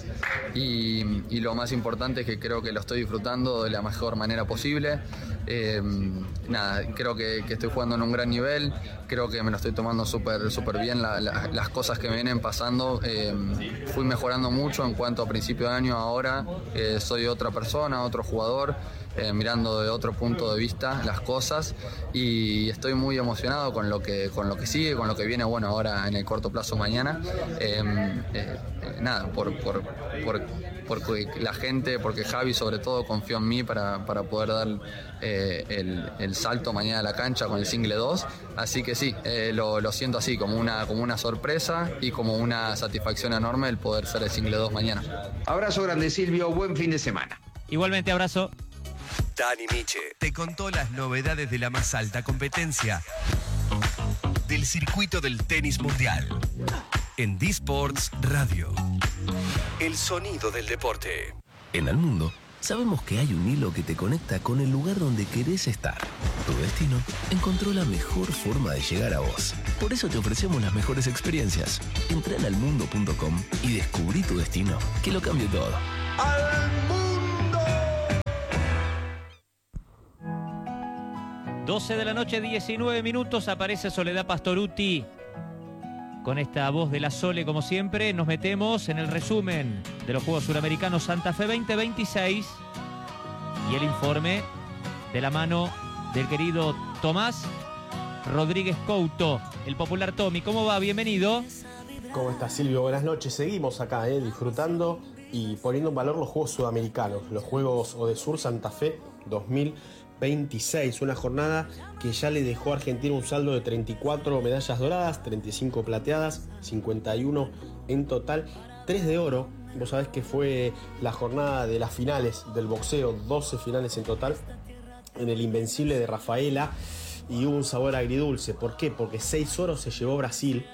y, y lo más importante es que creo que lo estoy disfrutando de la mejor manera posible. Eh, nada, creo que, que estoy jugando en un gran nivel, creo que me lo estoy tomando súper súper bien, la, la, las cosas que me vienen pasando, eh, fui mejorando mucho en cuanto a principio de año a ahora, eh, soy otra persona, otro jugador, eh, mirando de otro punto de vista las cosas, y estoy muy emocionado con lo que, con lo que sigue, con lo que viene, bueno, ahora en el corto plazo mañana, eh, eh, nada, por, por, por porque la gente, porque Javi sobre todo confió en mí para, para poder dar eh, el, el salto mañana a la cancha con el single dos, así que sí, eh, lo, lo siento así, como una, como una sorpresa y como una satisfacción enorme el poder ser el single dos mañana. Abrazo grande, Silvio, buen fin de semana. Igualmente, abrazo. Dani Miche te contó las novedades de la más alta competencia del circuito del tenis mundial en D-Sports Radio. El sonido del deporte. En el mundo, sabemos que hay un hilo que te conecta con el lugar donde querés estar. Tu destino encontró la mejor forma de llegar a vos. Por eso te ofrecemos las mejores experiencias. Entra en almundo punto com y descubrí tu destino, que lo cambie todo. ¡Al mundo! doce de la noche, diecinueve minutos, aparece Soledad Pastoruti. Con esta voz de la Sole, como siempre, nos metemos en el resumen de los Juegos Suramericanos Santa Fe veinte veintiséis y el informe de la mano del querido Tomás Rodríguez Couto, el popular Tommy. ¿Cómo va? Bienvenido. ¿Cómo estás, Silvio? Buenas noches. Seguimos acá, eh, disfrutando y poniendo en valor los Juegos Sudamericanos, los Juegos Odesur Santa Fe dos mil veintiséis, una jornada que ya le dejó a Argentina un saldo de treinta y cuatro medallas doradas, treinta y cinco plateadas, cincuenta y uno en total, tres de oro. Vos sabés que fue la jornada de las finales del boxeo, doce finales en total, en el Invencible de Rafaela, y hubo un sabor agridulce. ¿Por qué? Porque seis oros se llevó Brasil,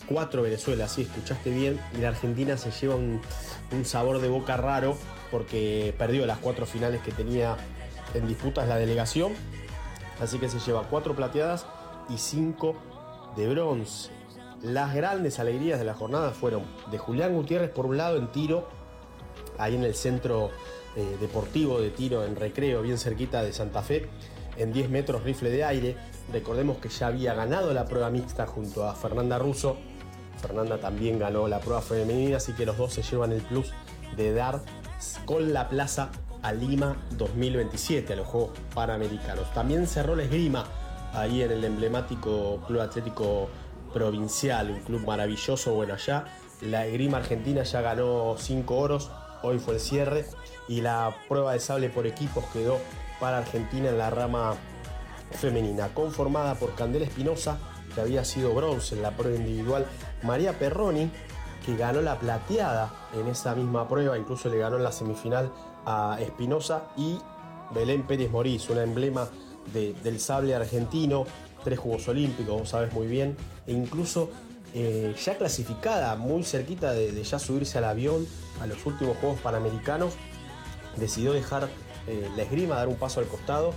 cuatro Venezuela, sí, escuchaste bien, y la Argentina se lleva un, un sabor de boca raro porque perdió las cuatro finales que tenía en disputas la delegación, así que se lleva cuatro plateadas y cinco de bronce. Las grandes alegrías de la jornada fueron de Julián Gutiérrez por un lado en tiro, ahí en el centro eh, deportivo de tiro en Recreo, bien cerquita de Santa Fe, en diez metros rifle de aire. Recordemos que ya había ganado la prueba mixta junto a Fernanda Russo. Fernanda también ganó la prueba femenina, así que los dos se llevan el plus de dar con la plaza a Lima dos mil veintisiete, a los Juegos Panamericanos. También cerró la esgrima ahí en el emblemático Club Atlético Provincial, un club maravilloso. Bueno, allá la esgrima argentina ya ganó cinco oros, hoy fue el cierre, y la prueba de sable por equipos quedó para Argentina en la rama femenina, conformada por Candela Espinosa, que había sido bronce en la prueba individual, María Perroni, que ganó la plateada en esa misma prueba, incluso le ganó en la semifinal a Espinosa, y Belén Pérez Morís, una emblema de, del sable argentino, tres Juegos Olímpicos, vos sabés muy bien, e incluso eh, ya clasificada, muy cerquita de, de ya subirse al avión a los últimos Juegos Panamericanos, decidió dejar eh, la esgrima, dar un paso al costado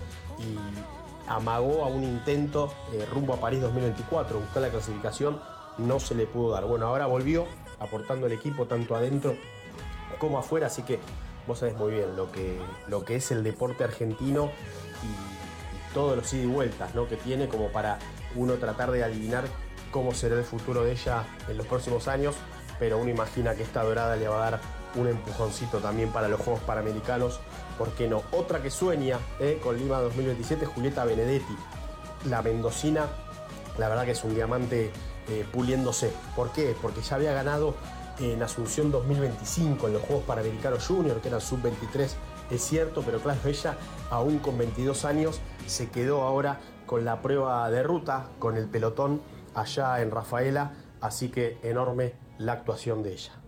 y amagó a un intento eh, rumbo a París dos mil veinticuatro, buscar la clasificación, no se le pudo dar. Bueno, ahora volvió aportando el equipo tanto adentro como afuera, así que vos sabés muy bien lo que, lo que es el deporte argentino y, y todos los ida y vueltas, ¿no?, que tiene, como para uno tratar de adivinar cómo será el futuro de ella en los próximos años, pero uno imagina que esta dorada le va a dar un empujoncito también para los Juegos Panamericanos, ¿por qué no? Otra que sueña eh, con Lima dos mil veintisiete, Julieta Benedetti, la mendocina, la verdad que es un diamante eh, puliéndose. ¿Por qué? Porque ya había ganado en Asunción dos mil veinticinco en los Juegos Panamericanos Junior, que eran sub veintitrés, es cierto, pero claro, ella aún con veintidós años se quedó ahora con la prueba de ruta, con el pelotón allá en Rafaela, así que enorme la actuación de ella.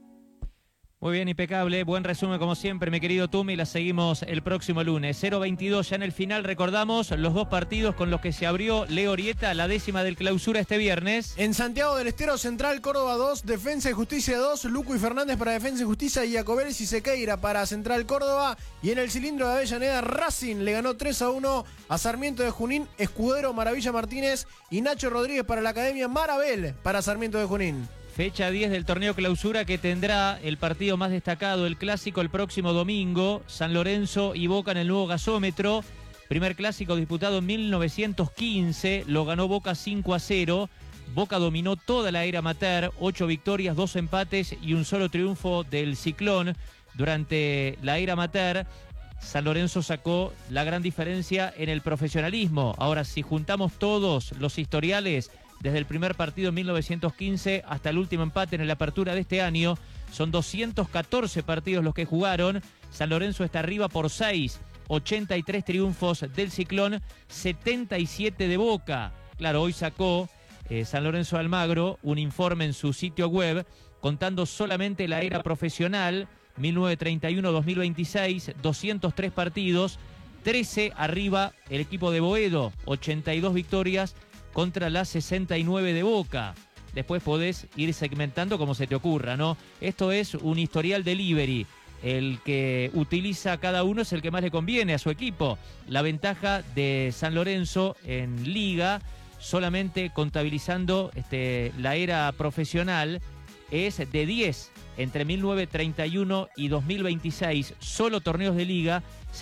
Muy bien, impecable, buen resumen como siempre, mi querido Tumi, la seguimos el próximo lunes. cero veintidós ya en el final, recordamos los dos partidos con los que se abrió Leo Orieta, la décima del clausura este viernes. En Santiago del Estero, Central Córdoba dos, Defensa y Justicia dos, Luco y Fernández para Defensa y Justicia y Jacobelis y Sequeira para Central Córdoba. Y en el cilindro de Avellaneda, Racing le ganó tres a uno a Sarmiento de Junín, Escudero, Maravilla Martínez y Nacho Rodríguez para la Academia Marabel para Sarmiento de Junín. Fecha diez del torneo clausura que tendrá el partido más destacado, el clásico, el próximo domingo. San Lorenzo y Boca en el nuevo gasómetro. Primer clásico disputado en mil novecientos quince, lo ganó Boca cinco a cero. Boca dominó toda la era amateur, ocho victorias, dos empates y un solo triunfo del Ciclón durante la era amateur. San Lorenzo sacó la gran diferencia en el profesionalismo. Ahora, si juntamos todos los historiales, desde el primer partido en mil novecientos quince hasta el último empate en la apertura de este año, son doscientos catorce partidos los que jugaron. San Lorenzo está arriba por seis, ochenta y tres triunfos del Ciclón, setenta y siete de Boca. Claro, hoy sacó eh, San Lorenzo Almagro un informe en su sitio web contando solamente la era profesional, mil novecientos treinta y uno a dos mil veintiséis, doscientos tres partidos, trece arriba el equipo de Boedo, ochenta y dos victorias, contra las sesenta y nueve de Boca. Después podés ir segmentando como se te ocurra, ¿no? Esto es un historial delivery. El que utiliza cada uno es el que más le conviene a su equipo. La ventaja de San Lorenzo en Liga, solamente contabilizando este, la era profesional, es de diez entre mil novecientos treinta y uno y dos mil veintiséis. Solo torneos de Liga